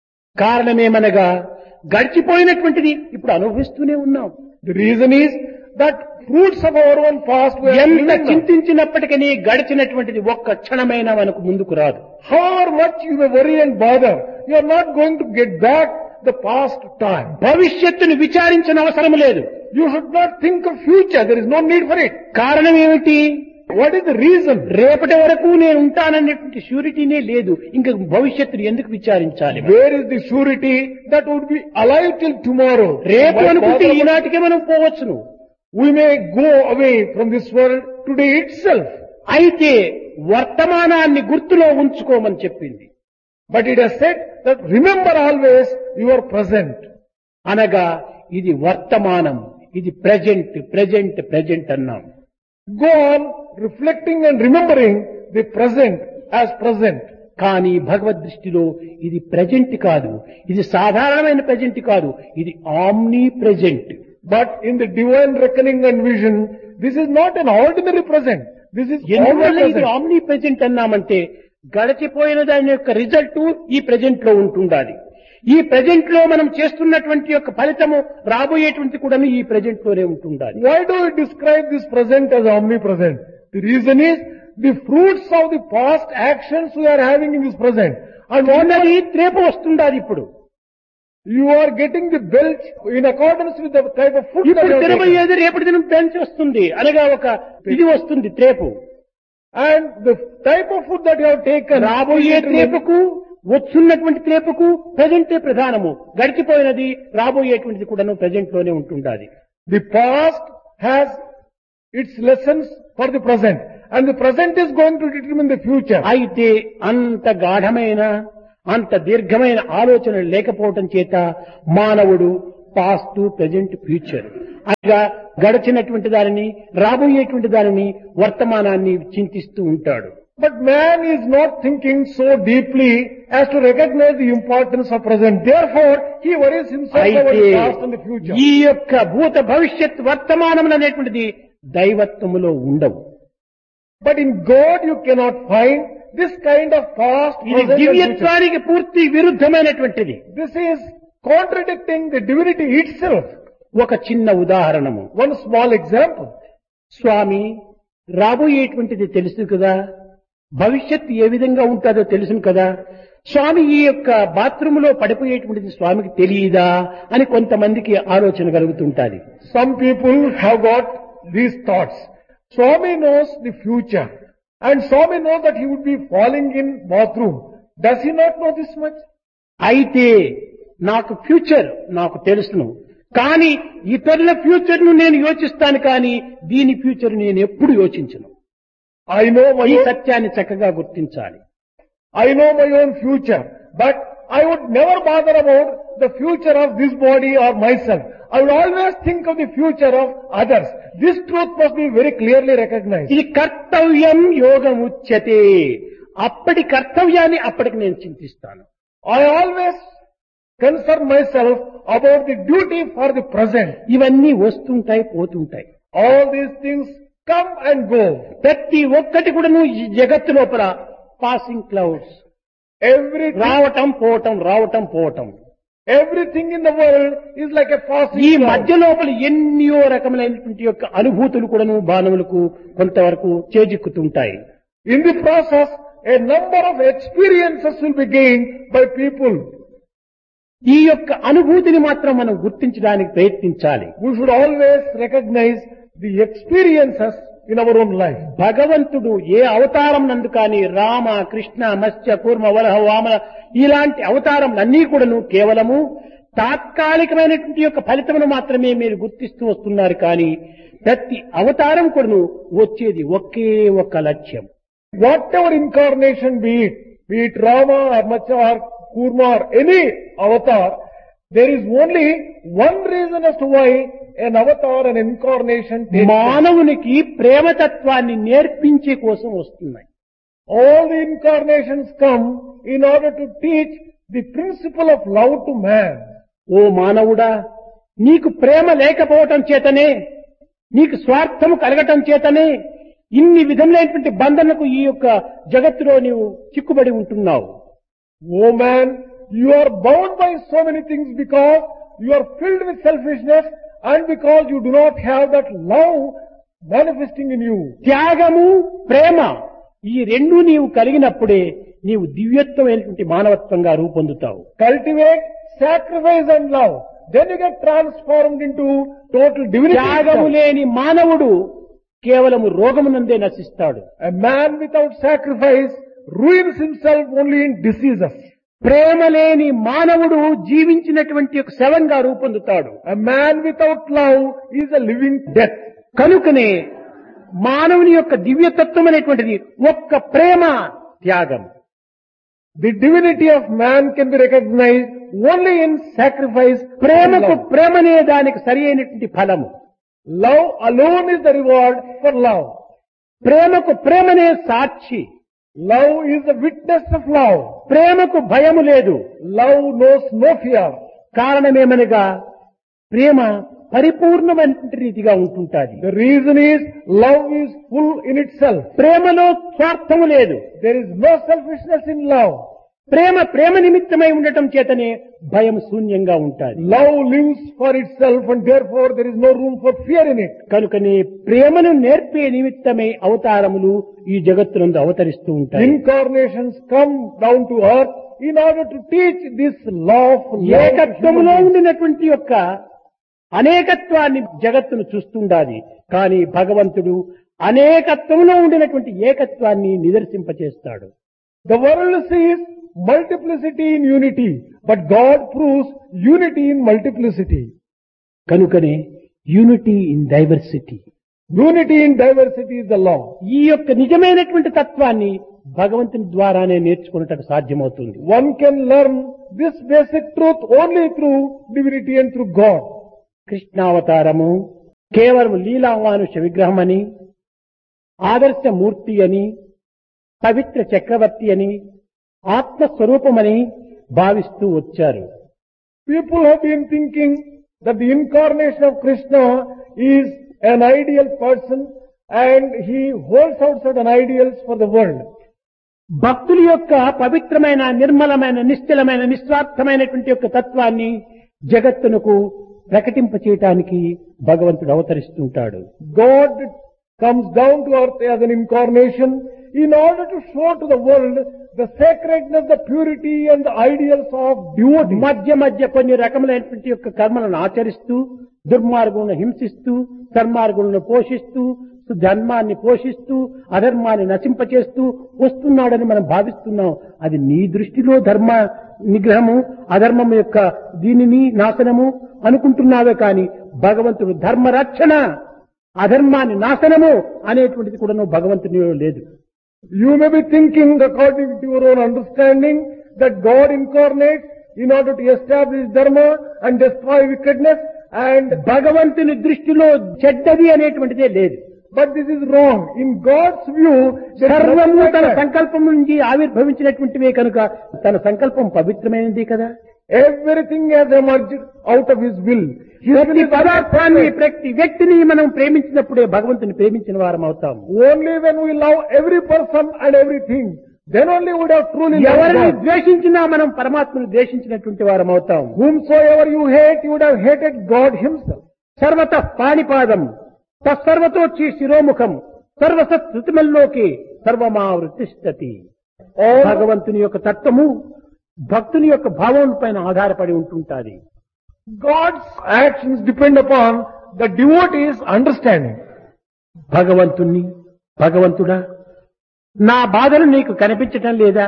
కారణమేమనగా గడిచిపోయినటువంటిది ఇప్పుడు అనుభవిస్తూనే ఉన్నాం. The reason is that fruits of our own past we are ఎంత living now. చింతించినప్పటికీ గడిచినటువంటిది ఒక్క క్షణమైనా మనకు ముందుకు రాదు. However much you may worry and bother, you are not going to get back the past time. భవిష్యత్తును విచారించిన అవసరం లేదు. You should not think of future. There is no need for it. కారణం ఏమిటి? What is the reason? రేపటి వరకు నేను ఉంటాననేటువంటి షూరిటీనే లేదు. ఇంకా భవిష్యత్తును ఎందుకు విచారించాలి? Where is the surety that would be alive till tomorrow? రేపు Why అనుకుంటే bother about- ఈనాటికే మనం పోవచ్చును. We may go away from this world today itself. అయితే వర్తమానాన్ని గుర్తులో ఉంచుకోమని చెప్పింది. But it has said that remember always your present. అనగా ఇది వర్తమానం, ఇది ప్రెజెంట్ ప్రెజెంట్ ప్రెజెంట్ అన్నాం. Go on reflecting and remembering the present as present. కానీ భగవద్ దృష్టిలో ఇది ప్రెజెంట్ కాదు, ఇది సాధారణమైన ప్రెజెంట్ కాదు, ఇది omni present. But in the divine reckoning and vision, this is not an ordinary present. This is ఎందువల్ల ఇది omnipresent. ఆమ్నీ ప్రెజెంట్ అన్నామంటే గడిచిపోయిన దాని యొక్క రిజల్ట్ ఈ ప్రెజెంట్ లో ఉంటుండాలి. ఈ ప్రెజెంట్ లో మనం చేస్తున్నటువంటి యొక్క ఫలితము రాబోయేటువంటి కూడా ఈ ప్రెజెంట్ లోనే ఉంటుండాలి. Why do we describe this present as omnipresent? The reason is the fruits of the past actions we are having in this present. And what ఉన్నది రేపు వస్తుండాలి. ఇప్పుడు you are getting the belch in accordance with the type of food that ఇప్పుడు you are taking. తినబోయేది రేపటి దినం bench వస్తుంది అనగా ఒక ఇది వస్తుంది త్రేపు. And the type of food that you have taken. రాబోయే త్రేపుకు వచ్చున్నటువంటి త్రేపుకు ప్రజెంటే ప్రధానము. గడిచిపోయినది రాబోయేటువంటిది కూడాను ప్రజెంట్ లోనే ఉంటుండాలి. The past has its lessons for the present. And the present is going to determine the future. అయితే అంత గాఢమైన అంత దీర్ఘమైన ఆలోచన లేకపోవటం చేత మానవుడు పాస్ట్ ప్రజెంట్ ఫ్యూచర్ అనగా గడిచినటువంటి దానిని రాబోయేటువంటి దానిని వర్తమానాన్ని చింతిస్తూ ఉంటాడు. But man is not thinking so deeply as to recognize the importance of present. Therefore, he worries himself about అయితే the past and the future. ఈ యొక్క భూత భవిష్యత్ వర్తమానములు అనేటువంటిది దైవత్వములో ఉండవు. But in God you cannot find this kind of past, ఇది present and future. దివ్యత్వానికి పూర్తి విరుద్ధమైనటువంటిది. This is contradicting the divinity itself. ఒక చిన్న ఉదాహరణము. One small example. స్వామి, రాబోయేటువంటిది తెలుసు కదా, భవిష్యత్తు ఏ విధంగా ఉంటుందో తెలుసును కదా, స్వామి ఈ యొక్క బాత్రూమ్ లో పడిపోయేటువంటిది స్వామికి తెలియదా అని కొంతమందికి ఆలోచన కలుగుతుంటాది. Some people have got these thoughts. Swami knows the future and Swami knows that he would be falling in bathroom. Does he not know this much? అయితే నాకు ఫ్యూచర్ నాకు తెలుసును, కానీ ఇతరుల ఫ్యూచర్ ను నేను యోచిస్తాను, కానీ దీని ఫ్యూచర్ నేను ఎప్పుడు యోచించను. I know my ఈ own, సత్యాన్ని చక్కగా గుర్తించాలి. I know my own future, but I would never bother about the future of this body or myself. I would always think of the future of others. This truth must be very clearly recognized. ఇది కర్తవ్యం యోగముచ్యతే. అప్పటి కర్తవ్యాన్ని అప్పటికి నేను చింతిస్తాను. I always concern myself about the duty for the present. ఇవన్నీ వస్తుంటాయి, పోతుంటాయి. All these things come and go. ప్రతి ఒక్కటి కూడాను ఈ జగత్తు లోపల పాసింగ్ క్లౌడ్స్, Everything, రావటం పోవటం రావటం పోవటం. everything in the world is like a passing ఈ cloud. మధ్య లోపల ఎన్నో రకములైనటువంటి యొక్క అనుభూతులు కూడాను మానవులకు కొంతవరకు చేజిక్కుతుంటాయి. In the process, a number of experiences will be gained by people. ఈ యొక్క అనుభూతిని మాత్రం మనం గుర్తించడానికి ప్రయత్నించాలి. We should always recognize the experiences in our own life. భగవంతుడు ఏ అవతారం నందు కానీ రామ, కృష్ణ, మత్స్య, కూర్మ, వరహ, వామన ఇలాంటి అవతారములన్నీ కూడాను కేవలము తాత్కాలికమైనటువంటి యొక్క ఫలితమును మాత్రమే మీరు గుర్తిస్తూ వస్తున్నారు, కానీ ప్రతి అవతారం కూడాను వచ్చేది ఒకే ఒక లక్ష్యం. Whatever incarnation be it, be it Rama or Matsya or Kurma or any avatar, there is only one reason as to why an avatar, an incarnation takes place. మానవునికి ప్రేమతత్వాన్ని నేర్పించే కోసం వస్తున్నాయి. All the incarnations come in order to teach the principle of love to man. ఓ మానవుడా, నీకు ప్రేమ లేకపోవటం చేతనే, నీకు స్వార్థము కలగటం చేతనే ఇన్ని విధములైనటువంటి బంధనకు ఈ యొక్క జగత్తులో నీవు చిక్కుబడి ఉంటున్నావు. Oh man, you are bound by so many things because you are filled with selfishness and because you do not have that love manifesting in you. త్యాగము, ప్రేమ ఈ రెండు నీవు కలిగినప్పుడే నీవు దివ్యత్వమైనటువంటి మానవత్వంగా రూపొందుతావు. Cultivate sacrifice and love. Then you get transformed into total divinity. త్యాగము లేని మానవుడు కేవలము రోగమునందే నశిస్తాడు. A man without sacrifice ruins himself only in diseases. ప్రేమ లేని మానవుడు జీవించినటువంటి ఒక శవంగా రూపొందుతాడు. A man without love is a living death. కనుకనే మానవుని యొక్క దివ్యతత్వం అనేటువంటిది ఒక్క ప్రేమ, త్యాగం. The divinity of man can be recognized only in sacrifice. ప్రేమకు and love. ప్రేమనే దానికి సరి అయినటువంటి ఫలము. Love alone is the reward for love. ప్రేమకు ప్రేమనే సాక్షి. Love is the witness of love. ప్రేమకు భయము లేదు. Love knows no fear. కారణమేమనగా ప్రేమ పరిపూర్ణమైన రీతిగా ఉంటుంటాది. The reason is love is full in itself. ప్రేమలో స్వార్థము లేదు. There is no selfishness in love. ప్రేమ ప్రేమ నిమిత్తమై ఉండటం చేతనే భయం శూన్యంగా ఉంటాది. Love lives for itself and therefore there is no room for fear in it. కనుకనే ప్రేమను నేర్పే నిమిత్తమై అవతారములు ఈ జగత్తునందు అవతరిస్తూ ఉంటాయి. Incarnations come down to earth in order to teach this law of love. ఏకత్వములో ఉండినటువంటి యొక్క అనేకత్వాన్ని జగత్తును చూస్తుండాలి, కానీ భగవంతుడు అనేకత్వంలో ఉండినటువంటి ఏకత్వాన్ని నిదర్శింపచేస్తాడు. The world sees multiplicity in unity, but God proves unity in multiplicity. కనుకనే unity in diversity. Unity in diversity is the law. ఈ యొక్క నిజమైనటువంటి తత్వాన్ని భగవంతుని ద్వారానే నేర్చుకున్నట్టు సాధ్యమవుతుంది. One can learn this basic truth only through divinity and through God. కృష్ణావతారము కేవలం లీలామానుష విగ్రహమని, ఆదర్శమూర్తి అని, పవిత్ర చక్రవర్తి అని, ఆత్మస్వరూపమని భావిస్తూ వచ్చారు. People have been thinking that the incarnation of Krishna is an ideal person and he holds out certain ideals for the world. భక్తుల యొక్క పవిత్రమైన నిర్మలమైన నిశ్చలమైన నిస్వార్థమైనటువంటి యొక్క తత్వాన్ని జగత్తునకు ప్రకటింప చేయటానికి భగవంతుడు అవతరిస్తుంటాడు. God comes down to earth as an incarnation in order to show to the world the sacredness, the purity and the ideals of devotee. మధ్య మధ్య కొన్ని రకములైనటువంటి యొక్క కర్మలను ఆచరిస్తూ దుర్మార్గులను హింసిస్తూ సన్మార్గులను పోషిస్తూ ధర్మాన్ని పోషిస్తూ అధర్మాన్ని నశింపచేస్తూ వస్తున్నాడని మనం భావిస్తున్నాం. అది నీ దృష్టిలో ధర్మ నిగ్రహము అధర్మం యొక్క దీనిని నాశనము అనుకుంటున్నావే కాని భగవంతుడు ధర్మ రక్షణ అధర్మాన్ని నాశనము అనేటువంటిది కూడా నువ్వు భగవంతునిలో లేదు. You may be thinking according to your own understanding that God incarnates in order to establish dharma and destroy wickedness, and భగవంతుని దృష్టిలో చెడ్డది అనేటువంటిదే లేదు. but this is wrong. In God's view, there is సర్వము nothing తన like that. సంకల్పం నుంచి ఆవిర్భవించినటువంటివే కనుక తన సంకల్పం పవిత్రమైనది కదా. Everything has emerged out of His will. His will ప్రతి is పదార్థాన్ని perfect. ప్రతి వ్యక్తిని మనం ప్రేమించినప్పుడే భగవంతుని ప్రేమించిన వారం అవుతాం. Only when we love every person and everything, then only would have truly loved ఎవరిని God. ద్వేషించినా మనం పరమాత్మను ద్వేషించినటువంటి వారం అవుతాం. Whomsoever you hate, you would have hated God Himself. సర్వత పాణిపాదం తత్సర్వతోచ్చి శిరోముఖం సర్వసత్ శృతిమల్లోకి సర్వమావృతిష్టతి. All, భగవంతుని యొక్క తత్వము భక్తుని యొక్క భావం పైన ఆధారపడి ఉంటుంటాది. God's actions depend upon the devotee's understanding. భగవంతుణ్ణి భగవంతుడా నా బాధలు నీకు కనిపించటం లేదా,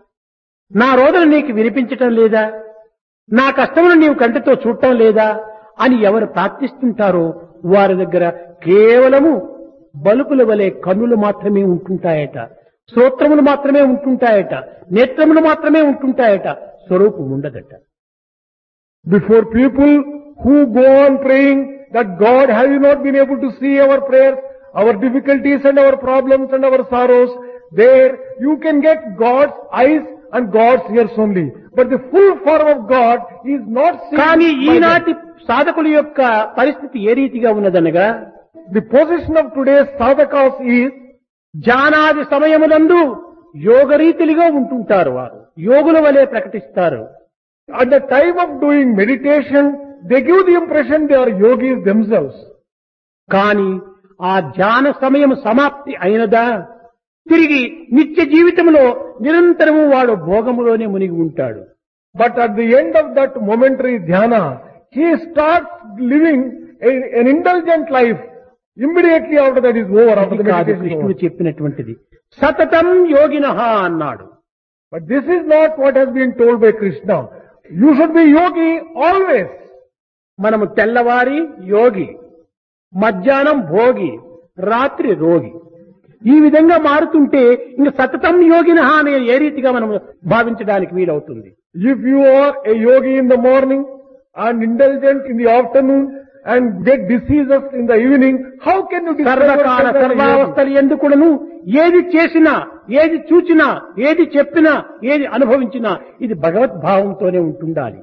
నా రోదలు నీకు వినిపించటం లేదా, నా కష్టములు నీవు కంటితో చూడటం లేదా అని ఎవరు ప్రార్థిస్తుంటారో వారి దగ్గర కేవలము బలుపుల వలె కన్నులు మాత్రమే ఉంటుంటాయట, శ్రోత్రములు మాత్రమే ఉంటుంటాయట, నేత్రములు మాత్రమే ఉంటుంటాయట, స్వరూపం ఉండదట. Before people who go on praying that God, have you not been able to see our prayers, our difficulties and our problems and our sorrows? There you can get God's eyes and God's ears only. But the full form of God is not seen కానీ by them. ఈనాటి సాధకుల యొక్క పరిస్థితి ఏ రీతిగా ఉన్నదనగా The position of today's sadhakas is జానాది సమయములందు యోగ రీతిలుగా ఉంటుంటారు. వారు యోగుల వలె ప్రకటిస్తారు. at the time of doing meditation, they give the impression they are yogis themselves. కానీ ఆ ధ్యాన సమయం సమాప్తి అయినదా తిరిగి నిత్య జీవితంలో నిరంతరము వాడు భోగములోనే మునిగి ఉంటాడు. But at the end of that momentary dhyana, he starts living a, an indulgent life. Immediately after that is over, after the ఇది కాదు meditation is కృష్ణుడు over. చెప్పినటువంటిది. సతతం యోగినః అన్నాడు. But this is not what has been told by Krishna. You should be yogi always. మనము తెల్లవారి యోగి, మధ్యాహ్నం భోగి, రాత్రి రోగి, ఈ విధంగా మారుతుంటే ఇంక సతతం యోగినః అనే ఏ రీతిగా మనం భావించడానికి వీలవుతుంది. If you are a yogi in the morning and indulgent in the afternoon and get diseases in the evening, how can you describe సర్వకాల yourself as a yogi? సర్వావస్థలు ఎందుకును ఏది చేసినా ఏది చూచినా ఏది చెప్పినా ఏది అనుభవించినా ఇది భగవద్భావంతోనే ఉంటుండాలి.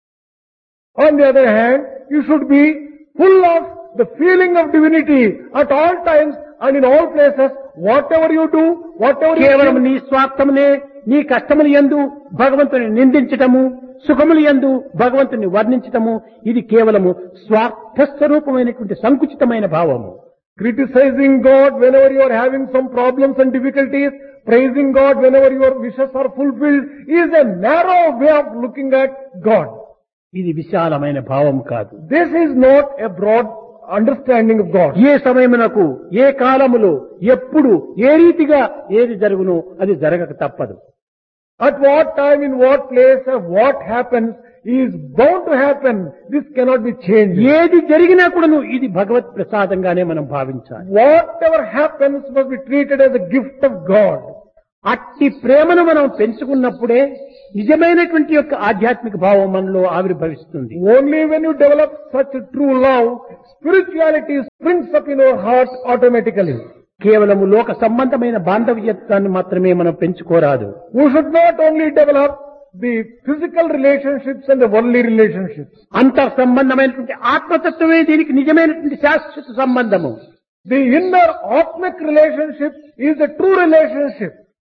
On the other hand, you should be full of the feeling of divinity at all times and in all places. Whatever you do, whatever you కేవలం think, నీ స్వార్థమునే నీ కష్టములు యందు భగవంతుని నిందించటము, సుఖములు యందు భగవంతుని వర్ణించటము ఇది కేవలము స్వార్థ స్వరూపమైనటువంటి సంకుచితమైన భావము. criticizing God whenever you are having some problems and difficulties, praising God whenever your wishes are fulfilled is a narrow way of looking at God. ఇది విశాలమైన భావం కాదు. This is not a broad understanding of God. ఏ సమయమునకు ఏ కాలములో ఎప్పుడు ఏ రీతిగా ఏది జరుగునో అది జరగక తప్పదు. At what time, in what place, and what happens is bound to happen. This cannot be changed. ఏది జరిగినా కూడాను ఇది భగవత్ ప్రసాదంగానే మనం భావించాలి. Whatever happens must be treated as a gift of God. అట్టి ప్రేమను మనం పెంచుకున్నప్పుడే నిజమైనటువంటి యొక్క ఆధ్యాత్మిక భావం మనలో ఆవిర్భవిస్తుంది. Only when you develop such a true love, spirituality springs up in your heart automatically. కేవలము లోక సంబంధమైన బాంధవ్యత్వాన్ని మాత్రమే మనం పెంచుకోరాదు. We should not only develop the physical relationships and the worldly relationships. అంతర్ సంబంధమైనటువంటి ఆత్మతత్వమే దీనికి నిజమైనటువంటి శాశ్వత సంబంధము. The inner atmic relationship is a true relationship.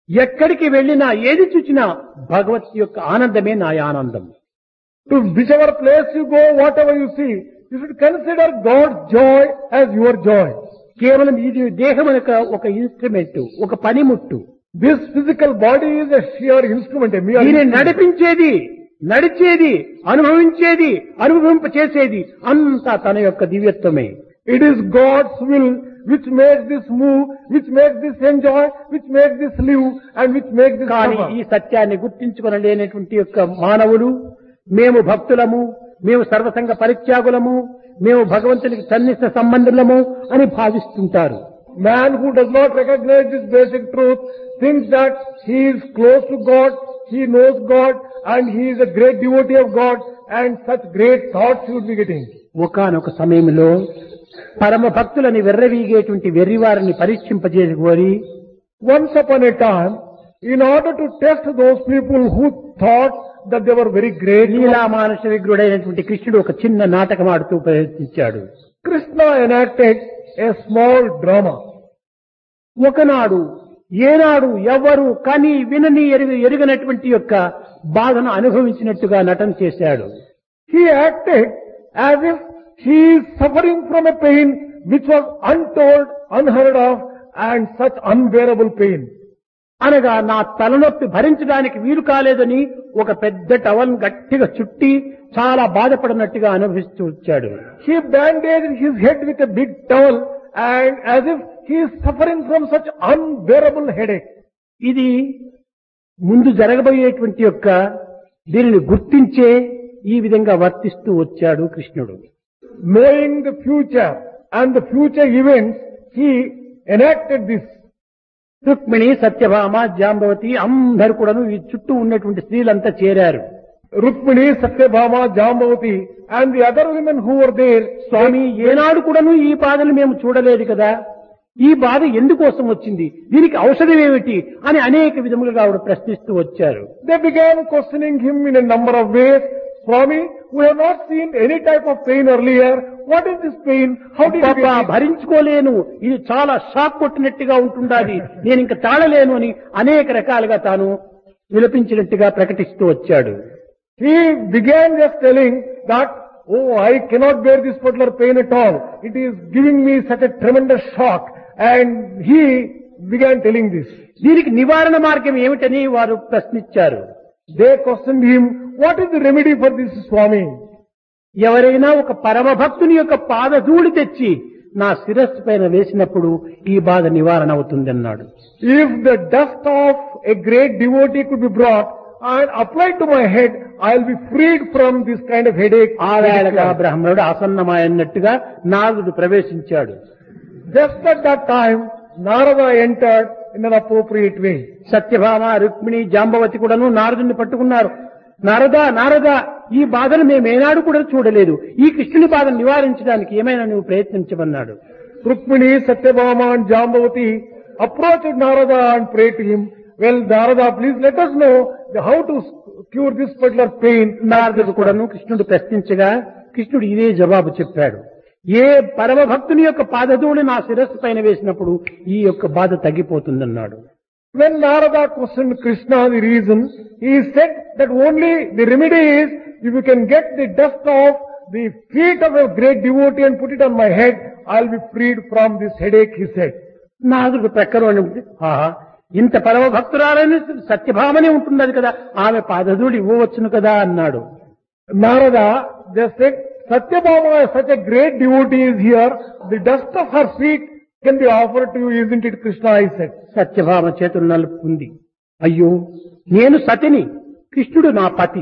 ఎక్కడికి వెళ్ళినా ఏది చూచినా భగవత్ యొక్క ఆనందమే నా ఆనందం. To whichever place you go, whatever you see, you should consider God's joy as your joy. కేవలం ఇది దేహం యొక్క ఒక ఇన్స్ట్రుమెంట్, ఒక పనిముట్టు. This physical body is a sheer instrument, a mere దీన్ని instrument. నడిపించేది, నడిచేది, అనుభవించేది, అనుభవింప చేసేది అంతా తన యొక్క దివ్యత్వమే. It is God's will which makes this move, which makes this enjoy, which makes this live, and which makes this కానీ suffer. ఈ సత్యాన్ని గుర్తించుకొనలేనటువంటి యొక్క మానవులు, మేము భక్తులము, మేము సర్వసంగ పరిత్యాగులము, మేము భగవంతునికి సన్నిహిత సంబంధులము అని భావిస్తుంటారు. Man who does not recognize this basic truth thinks that he is close to God, he knows God, and he is a great devotee of God, and such great thoughts he would be getting. ఒకానొక సమయంలో పరమ భక్తులని వెర్రవీగేటువంటి వెర్రివారిని పరీక్షింపజేసి కోరి Once upon a time, in order to test those people who thought that they were very great, లీలా మానుష విగ్రుడైనటువంటి కృష్ణుడు ఒక చిన్న నాటకం ఆడుతూ ప్రయత్నించాడు. Krishna enacted a small drama. ఒకనాడు ఏనాడు ఎవ్వరు కని వినని ఎరుగ ఎరుగనటువంటి యొక్క బాధను అనుభవించినట్టుగా నటన చేశాడు. He acted as if he is suffering from a pain which was untold, unheard of, and such unbearable pain. అనగా నా తలనొప్పి భరించడానికి వీలు కాలేదని ఒక పెద్ద టవల్ గట్టిగా చుట్టి చాలా బాధపడినట్టుగా అనుభవిస్తూ వచ్చాడు. He bandaged his head with a big towel, and as if he is suffering from such unbearable headache. ఇది ముందు జరగబోయేటువంటి యొక్క దీనిని గుర్తించే ఈ విధంగా వర్తిస్తూ వచ్చాడు కృష్ణుడు. Knowing the future and the future events, he enacted this. Rukmini, Satyabhama, Jambavati అందరు కూడాను ఈ చుట్టూ ఉన్నటువంటి స్త్రీలంతా చేరారు. Rukmini, Satyabhama, Jambavati, and the other women who were there, స్వామి, ఏనాడు కూడాను ఈ బాధలు మేము చూడలేదు కదా, ఈ బాధ ఎందుకోసం వచ్చింది, దీనికి ఔషధం ఏమిటి అని అనేక విధములుగా ఆవిడ ప్రశ్నిస్తూ వచ్చారు. they began questioning him in a number of ways. Swami, we have not seen any type of pain earlier. What is this pain? How did you పాప get it? భరించుకోలేను, ఇది చాలా షాక్ కొట్టినట్టుగా ఉంటుండాలి, నేను ఇంకా తాళలేను అని అనేక రకాలుగా తాను విలపించినట్టుగా ప్రకటిస్తూ వచ్చాడు. He began just telling that, oh, I cannot bear this particular pain at all. It is giving me such a tremendous shock. And he began telling this. దీనికి నివారణ మార్గం ఏమిటని వారు ప్రశ్నించారు. They questioned him, what is the remedy for this, Swami? ఎవరైనా ఒక పరమ భక్తుని యొక్క పాదధూళి తెచ్చి నా శిరస్సు పైన వేసినప్పుడు ఈ బాధ నివారణ అవుతుందన్నాడు. If the dust of a great devotee could be brought and applied to my head, I'll be freed from this kind of headache. ఆ వేళగా బ్రహ్మణుడు ఆసన్నమైనట్టుగా నారదుడు ప్రవేశించాడు. Just at that time, Narada entered in an appropriate way. Satyabhama, Rukmini, Jambavati కూడాను నారదుని పట్టుకున్నారు. నారదా, నారదా, ఈ బాధను మేమేనాడు కూడా చూడలేదు, ఈ కృష్ణుని బాధను నివారించడానికి ఏమైనా నువ్వు ప్రయత్నించమన్నాడు. Rukmini, Satyabhama and Jambavati approached Narada and prayed to him, well, Narada, please let us know how to cure this particular pain. నారదుడు కూడాను కృష్ణుడు ప్రశ్నించగా కృష్ణుడు ఇదే జవాబు చెప్పాడు. ఏ పరమ భక్తుని యొక్క పాదధూళి నా శిరస్సు పైన వేసినప్పుడు ఈ యొక్క బాధ తగ్గిపోతుందన్నాడు. When Narada questioned Krishna the reason, he said that only the remedy is if you can get the dust off the feet of a great devotee and put it on my head, I'll be freed from this headache, he said. నారదుడు ప్రక్కన ఆహా, ఇంత పరమ భక్తురాలని సత్యభామనే ఉంటున్నది కదా, ఆమె పాదధూళి ఇవ్వవచ్చును కదా అన్నాడు. Narada just said, Satyabhama, such a great devotee is here, the dust of her feet can be offered to you, isn't it, Krishna, I said. Satyabhama చేతులు నలుపుకుంది. అయ్యో, నేను సతిని, కృష్ణుడు నా పతి.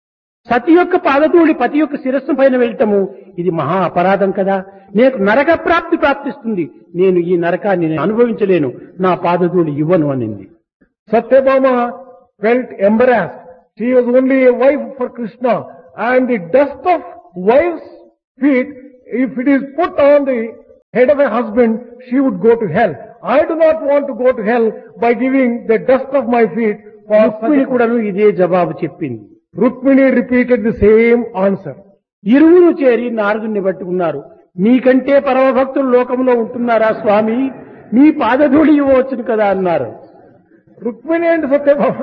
సతి యొక్క పాదధూళి పతి యొక్క శిరస్సు పైన వెళ్ళటము ఇది మహా అపరాధం కదా, నేను నరక ప్రాప్తి ప్రాప్తిస్తుంది, నేను ఈ నరకాన్ని నేను అనుభవించలేను, నా పాదధూళి ఇవ్వను అనింది. Satyabhama felt embarrassed. She was only a wife for Krishna, and the dust of wife's feet, if it is put on the head of a husband, she would go to hell. I do not want to go to hell by giving the dust of my feet for Rukmini such. కూడాను ఇదే జవాబు చెప్పింది. Rukmini repeated the same answer. ఇరువురు చేరి నారదుని పట్టుకున్నారు. నీకంటే పరమ భక్తులు లోకంలో ఉంటున్నారా స్వామి, నీ పాదధూళి ఇవ్వవచ్చును కదా అన్నారు. Rukmini and Satyabhama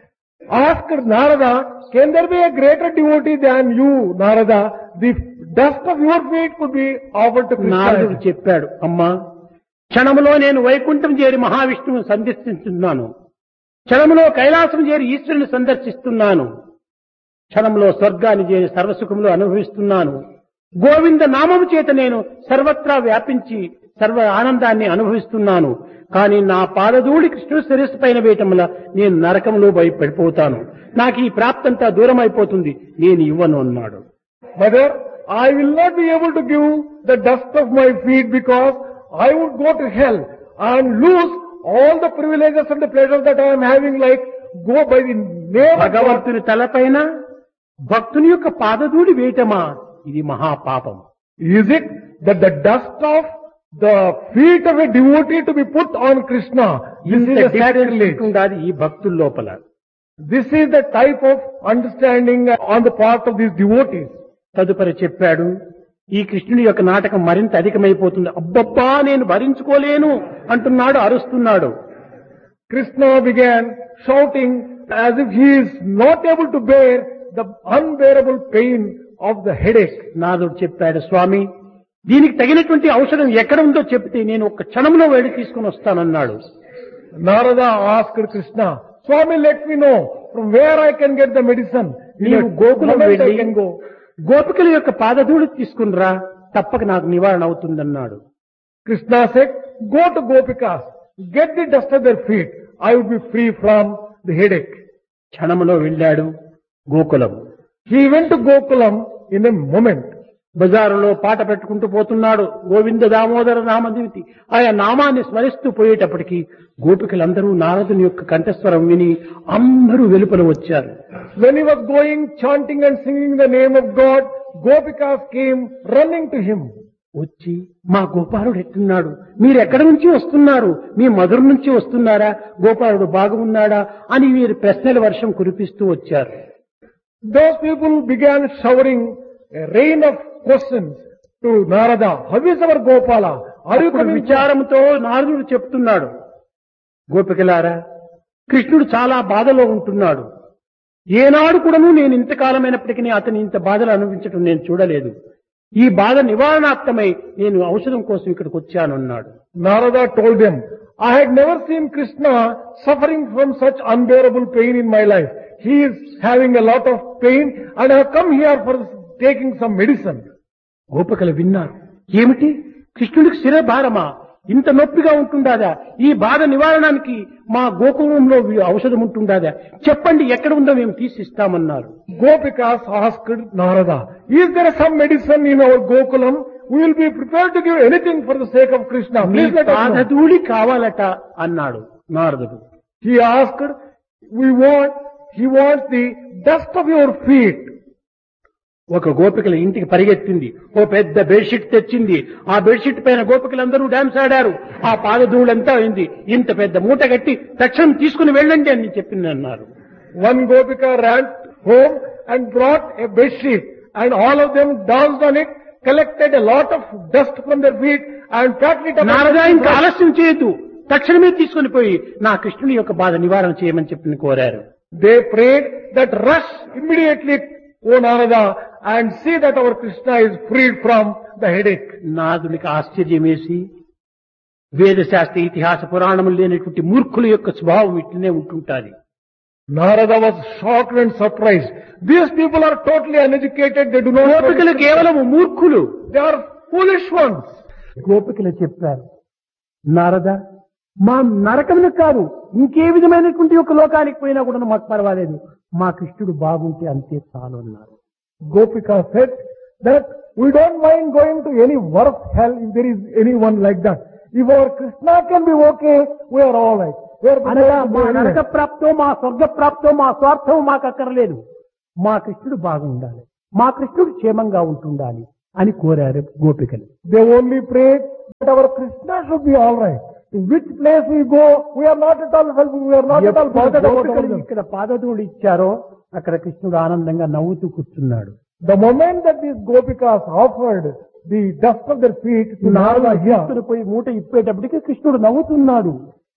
asked Narada, can there be a greater devotee than you, Narada? The dust of your feet could be offered to నారదుడు Krishna. చెప్పాడు, అమ్మా క్షణములో నేను వైకుంఠం చేరి మహావిష్ణువుని సందర్శిస్తున్నాను, క్షణములో కైలాసం చేరి ఈశ్వరుని సందర్శిస్తున్నాను, క్షణంలో స్వర్గాన్ని చేరి సర్వసుఖములు అనుభవిస్తున్నాను, గోవింద నామము చేత నేను సర్వత్రా వ్యాపించి సర్వ ఆనందాన్ని అనుభవిస్తున్నాను. కానీ నా పాదధూళి కృష్ణుడి శిరస్సు పైన వేయటం వల్ల నేను నరకంలో భయ పడిపోతాను, నాకు ఈ ప్రాప్తంతా దూరం అయిపోతుంది, నేను ఇవ్వను అన్నాడు. Mother, I will not be able to give the dust of my feet because I would go to hell and lose all the privileges and the pleasures that I am having, like go by the name of God. భగవంతుని తలపైన భక్తుని యొక్క పాదధూళి వేయటమా, ఇది మహాపాపం. Is it that the dust of the feet of a devotee to be put on Krishna? This ఇంత is a difference sacrilege. ఉండాలి ఈ భక్తుల లోపల. This is the type of understanding on the part of these devotees. తదుపరి చెప్పాడు, ఈ కృష్ణుని యొక్క నాటకం మరింత అధికమైపోతుంది, అబ్బబ్బా నేను భరించుకోలేను అంటున్నాడు, అరుస్తున్నాడు. Krishna began shouting as if he is not able to bear the unbearable pain of the headache. నాదుడు చెప్పాడు, స్వామి దీనికి తగినటువంటి ఔషధం ఎక్కడ ఉందో చెప్తే నేను ఒక క్షణంలో వెళ్ళి తీసుకుని వస్తానన్నాడు. Narada asked Krishna, Swami, let me know from where I can get the medicine. In నీవు a గోకులం moment I వెళ్ళి can go. గోపికల యొక్క పాదధూళి తీసుకునిరా, తప్పక నాకు నివారణ అవుతుందన్నాడు. Krishna said, go to Gopikas, get the dust of their feet. I would be free from the headache. క్షణములో వెళ్ళాడు Gokulam. He went to Gokulam in a moment. బజారులో పాట పెట్టుకుంటూ పోతున్నాడు, గోవింద దామోదర నామదివితి. ఆయా నామాన్ని స్మరిస్తూ పోయేటప్పటికి గోపికలందరూ నారదుని యొక్క కంఠస్వరం విని అందరూ వెలుపల వచ్చారు. When he was going, chanting and singing the name of God, Gopikas came running to him. వచ్చి మా గోపాలుడు ఎట్టున్నాడు, మీరు ఎక్కడి నుంచి వస్తున్నారు, మీ మధుర నుంచి వస్తున్నారా, గోపాలుడు బాగున్నాడా అని వీరు ప్రశ్నల వర్షం కురిపిస్తూ వచ్చారు. Those people began showering a rain of questions to Narada. How is our Gopala? Are you అప్పుడు coming? విచారంతో నారదుడు చెప్తున్నాడు, గోపికలారా కృష్ణుడు చాలా బాధలో ఉంటున్నాడు, ఏనాడు కూడాను నేను ఇంతకాలమైనప్పటికీ అతని ఇంత బాధలు అనుభవించడం నేను చూడలేదు, ఈ బాధ నివారణార్థమై నేను ఔషధం కోసం ఇక్కడికి వచ్చాను అన్నాడు. Narada told them, I had never seen Krishna suffering from such unbearable pain in my life. He is having a lot of pain and I have come here for taking some medicine. గోపికలు విన్నారు, ఏమిటి కృష్ణుడికి శిరభారమా, ఇంత నొప్పిగా ఉంటుండాదా, ఈ బాధ నివారణానికి మా గోకులంలో ఔషధం ఉంటుండాదా, చెప్పండి ఎక్కడ ఉందో మేము తీసిస్తామన్నారు. Gopikas asked Narada, is there some medicine in our Gokulam? We will be prepared to give anything for the sake of Krishna. Me Please let us know. పాదధూళి కావాలట అన్నాడు నారదుడు. He asked, we want, he wants the dust of your feet. ఒక గోపికల ఇంటికి పరిగెత్తింది, ఓ పెద్ద bedsheet తెచ్చింది, ఆ బెడ్షీట్ పైన గోపికలందరూ డాన్స్ ఆడారు, ఆ పాదధూళంతా అయింది, ఇంత పెద్ద మూట కట్టి తక్షణం తీసుకుని వెళ్ళండి అని చెప్పింది అన్నారు. One Gopika ran home and brought a bedsheet and all of them danced on it, collected a lot of dust from their feet and packed it up. Narada ఇంకా ఆలస్యం చేయొద్దు, తక్షణమే తీసుకుని పోయి నా కృష్ణుని యొక్క బాధ నివారణ చేయమని చెప్పి కోరారు. They prayed that rush immediately, O Narada, and see that our Krishna is freed from the headache. నాదునికి ఆశ్చర్యం వేసి, వేదశాస్త్ర ఇతిహాస పురాణములు లేనటువంటి మూర్ఖుల యొక్క స్వభావం ఇట్లనే ఉంటుంటాది. Narada was shocked and surprised. These people are totally uneducated. They do not know. గోపికలు కేవలం మూర్ఖులు. They are foolish ones. గోపికలు చెప్పారు, నారద మా నరకమును కాదు ఇంకే విధమైనటువంటి ఒక లోకానికి పోయినా కూడా మాకు పర్వాలేదు, మా కృష్ణుడు బాగుంటే అంతే చాలు అన్నారు. Gopika said that we don't mind going to any worse hell if there is anyone like that. If our Krishna can be okay, we are all right. We are అనగా prepared to మా go నరక anywhere. ప్రాప్తో మా స్వర్గ ప్రాప్తో మా స్వార్థం మాకు అక్కర్లేదు, మా కృష్ణుడు బాగుండాలి, మా కృష్ణుడు క్షేమంగా ఉంటుండాలి అని కోరారు గోపికలు. They only prayed that our Krishna should be all right. In which place we go, we are not at all helpful, we are not at all ఎప్పుడు bothered about గోపికలు them. ఇక్కడ పాదధూళి ఇచ్చారో అక్కడ కృష్ణుడు ఆనందంగా నవ్వుతూ కూర్చున్నాడు. The moment that these Gopikas offered the dust of their feet to Narada here, తీసుకుని పోయి మూట ఇప్పేటప్పటికి కృష్ణుడు నవ్వుతున్నాడు.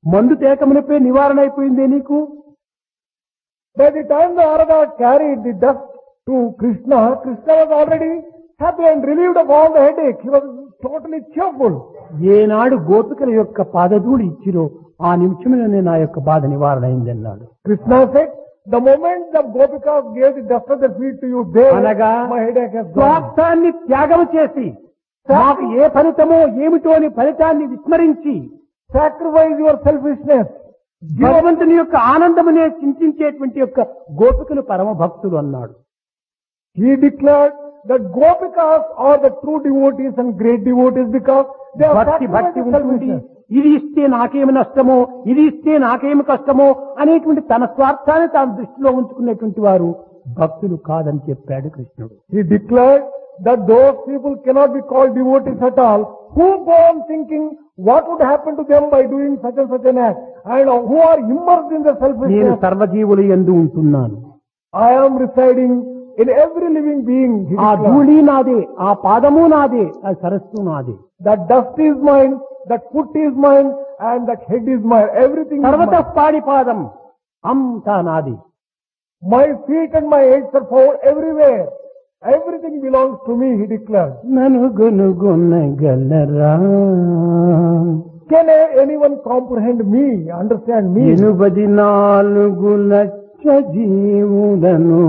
మందు తేకమునిపై నివారణ అయిపోయిందే నీకు? By the time the Arada carried the dust to Krishna, Krishna was already happy and relieved of all the headache. He was totally cheerful. ఏనాడు గోపికల యొక్క పాదధూళి ఇచ్చిరో ఆ నిమిషంలోనే నా యొక్క బాధ నివారణ అయిందన్నాడు. Krishna said, the moment the Gopikas gave the dust of their feet to you, there అనగా my headache has gone. స్వార్థాన్ని త్యాగం చేసి నాకు ఏ ఫలితమో ఏమిటో అని ఫలితాన్ని విస్మరించి Sacrifice your selfishness. భగవంతుని యొక్క ఆనందమునే చింతించేటువంటి యొక్క గోపికలు పరమ భక్తులు అన్నాడు. He declared that Gopikas are the true devotees and great devotees because they are భక్తి భక్తి sacrificing ఉంటుంది. selfishness. ఇది ఇస్తే నాకేమి నష్టమో, ఇది ఇస్తే నాకేమి కష్టమో అనేటువంటి తన స్వార్థాన్ని తాను దృష్టిలో ఉంచుకునేటువంటి వారు భక్తులు కాదని చెప్పాడు కృష్ణుడు. He declared that those people cannot be called devotees at all who go on thinking what would happen to them by doing such and such an act and who are immersed in the నేను selfishness. సర్వజీవులు యందు ఉంటున్నాను. I am residing in every living being. He ఆ declared. ధూళి నాదే, ఆ పాదము నాదే, ఆ సరస్సు నాదే. That dust is mine, that foot is mine, and that head is mine. Everything is సర్వత mine. పాడి పాదం అంతా నాది. My feet and my heads are found everywhere. Everything belongs to me, he declared. నను గొనుగొనగలరా Can anyone comprehend me, understand me? ఎనుబది నాలుగు లక్ష జీవులను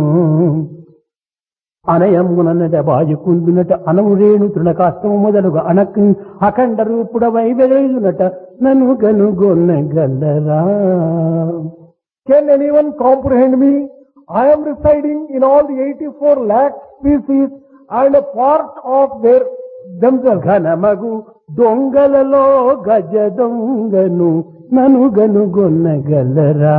అనయమునట బాజుకుందునట అనవురేణు తృణకాష్టము మొదలుగా అనక్ అఖండ రూపుడవై వెలుగునట నను గనుగొనగలరా. Can anyone comprehend me? I am residing in all the eighty-four lakh species and a part of their themselves. ఘనమగు దొంగలలో గజ దొంగను నను గనుగొనగలరా.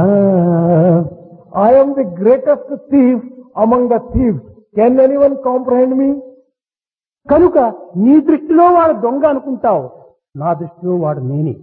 I am the greatest thief among the thieves. Can anyone comprehend me? కనుక నీ దృష్టిలో వాడు దొంగ అనుకుంటావు, నా దృష్టిలో వాడు నేనే.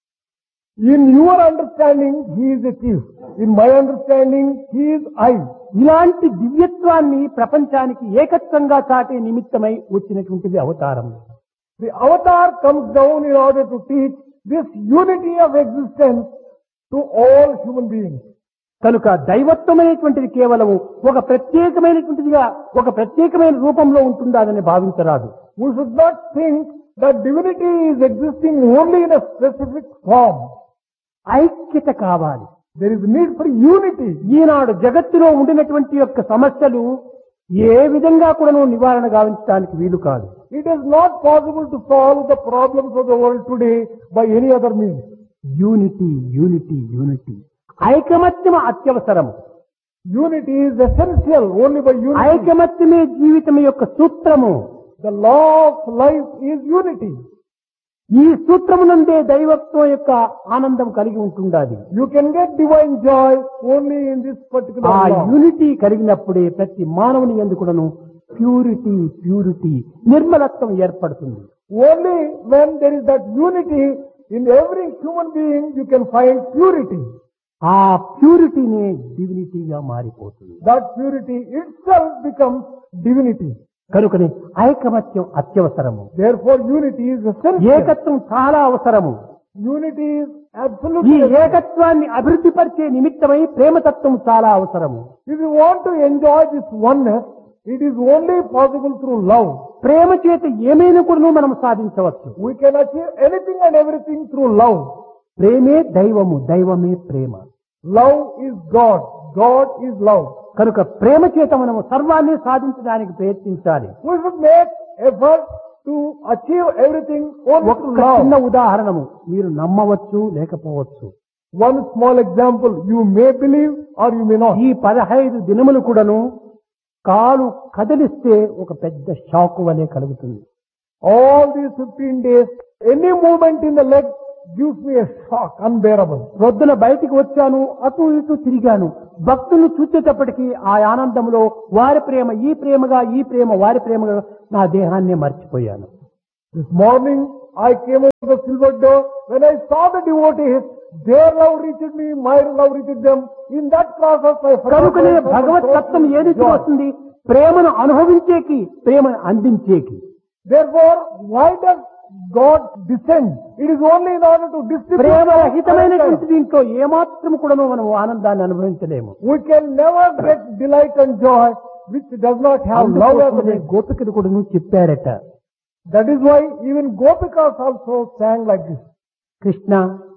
In your understanding, he is a thief. In my understanding, he is I. ఇలాంటి దివ్యత్వాన్ని ప్రపంచానికి ఏకత్వంగా చాటే నిమిత్తమై వచ్చినటువంటిది అవతారం. The avatar comes down in order to teach this unity of existence to all human beings. కనుక దైవత్వమైనటువంటిది కేవలం ఒక ప్రత్యేకమైనటువంటిదిగా ఒక ప్రత్యేకమైన రూపంలో ఉంటుందని భావించరాదు. We should not think that divinity is existing only in a specific form. ఐక్యత కావాలి. There is need for unity. ఈనాడు జగత్తులో ఉండినటువంటి యొక్క సమస్యలు ఏ విధంగా కూడా నివారణ గావించడానికి వీలు కాదు. It is not possible to solve the problems of the world today by any other means. Unity unity unity ఐకమత్యం అత్యవసరం. Unity is essential only by unity. ఐకమత్యమే జీవితం యొక్క సూత్రము. The law of life is unity. ఈ సూత్రమునందే దైవత్వం యొక్క ఆనందం కలిగి ఉంటుండాలి. You can get divine joy only in this particular ఆ law. యూనిటీ కలిగినప్పుడే ప్రతి మానవుని యందు కూడాను ప్యూరిటీ ప్యూరిటీ నిర్మలత్వం ఏర్పడుతుంది. Only when there is that unity in every human being you can find purity. ఆ ప్యూరిటీనే డివినిటీగా మారిపోతుంది. That purity itself becomes divinity. కనుకనే ఐకమత్యం అత్యవసరము. Therefore unity is essential. ఏకత్వం చాలా అవసరము. Unity is ఈ absolutely essential. ఏకత్వాన్ని అభివృద్ధి పరిచే నిమిత్తమై ప్రేమతత్వం చాలా అవసరము. If you want to enjoy this oneness, it is only possible through love. ప్రేమ చేత ఏమైనా కూడా మనం సాధించవచ్చు. We can achieve anything and everything through love. ప్రేమే దైవము, దైవమే ప్రేమ. Love is God. God is love. కనుక ప్రేమ చేత మనము సర్వాన్ని సాధించడానికి ప్రయత్నించాలి. We should make effort to achieve everything only ఒక through చిన్న love. ఉదాహరణము మీరు నమ్మవచ్చు లేకపోవచ్చు. One small example, you may believe or you may not. ఈ పదహైదు దినములు కూడాను కాలు కదిలిస్తే ఒక పెద్ద షాక్ వలె కలుగుతుంది. All these fifteen days, any movement in the leg gives me a shock, unbearable. రొద్దున బయటికి వచ్చాను, అటు ఇటు తిరిగాను. భక్తులు చూసేటప్పటికీ ఆ ఆనందంలో వారి ప్రేమ ఈ ప్రేమగా, ఈ ప్రేమ వారి ప్రేమగా నా దేహాన్నే మర్చిపోయాను. This morning, I came over the silver door. When I saw the devotees, their love reached me, my love reached them. In that process, I forgot కనుకనే myself and భగవత్ sought తత్వం ఏ రీతిలో joy. వస్తుంది? ప్రేమను అనుభవించేకి, ప్రేమను అందించేకి. Therefore, why does God descends. It is only in order to distribute. ప్రేమరహితమైనటువంటి దీంట్లో ఏమాత్రం కూడా మనం ఆనందాన్ని అనుభవించలేము. We can never get delight and joy which does not have love as a base. గోపికలు కూడా నువ్వు చెప్పారట. That is why even Gopikas also sang like this. Krishna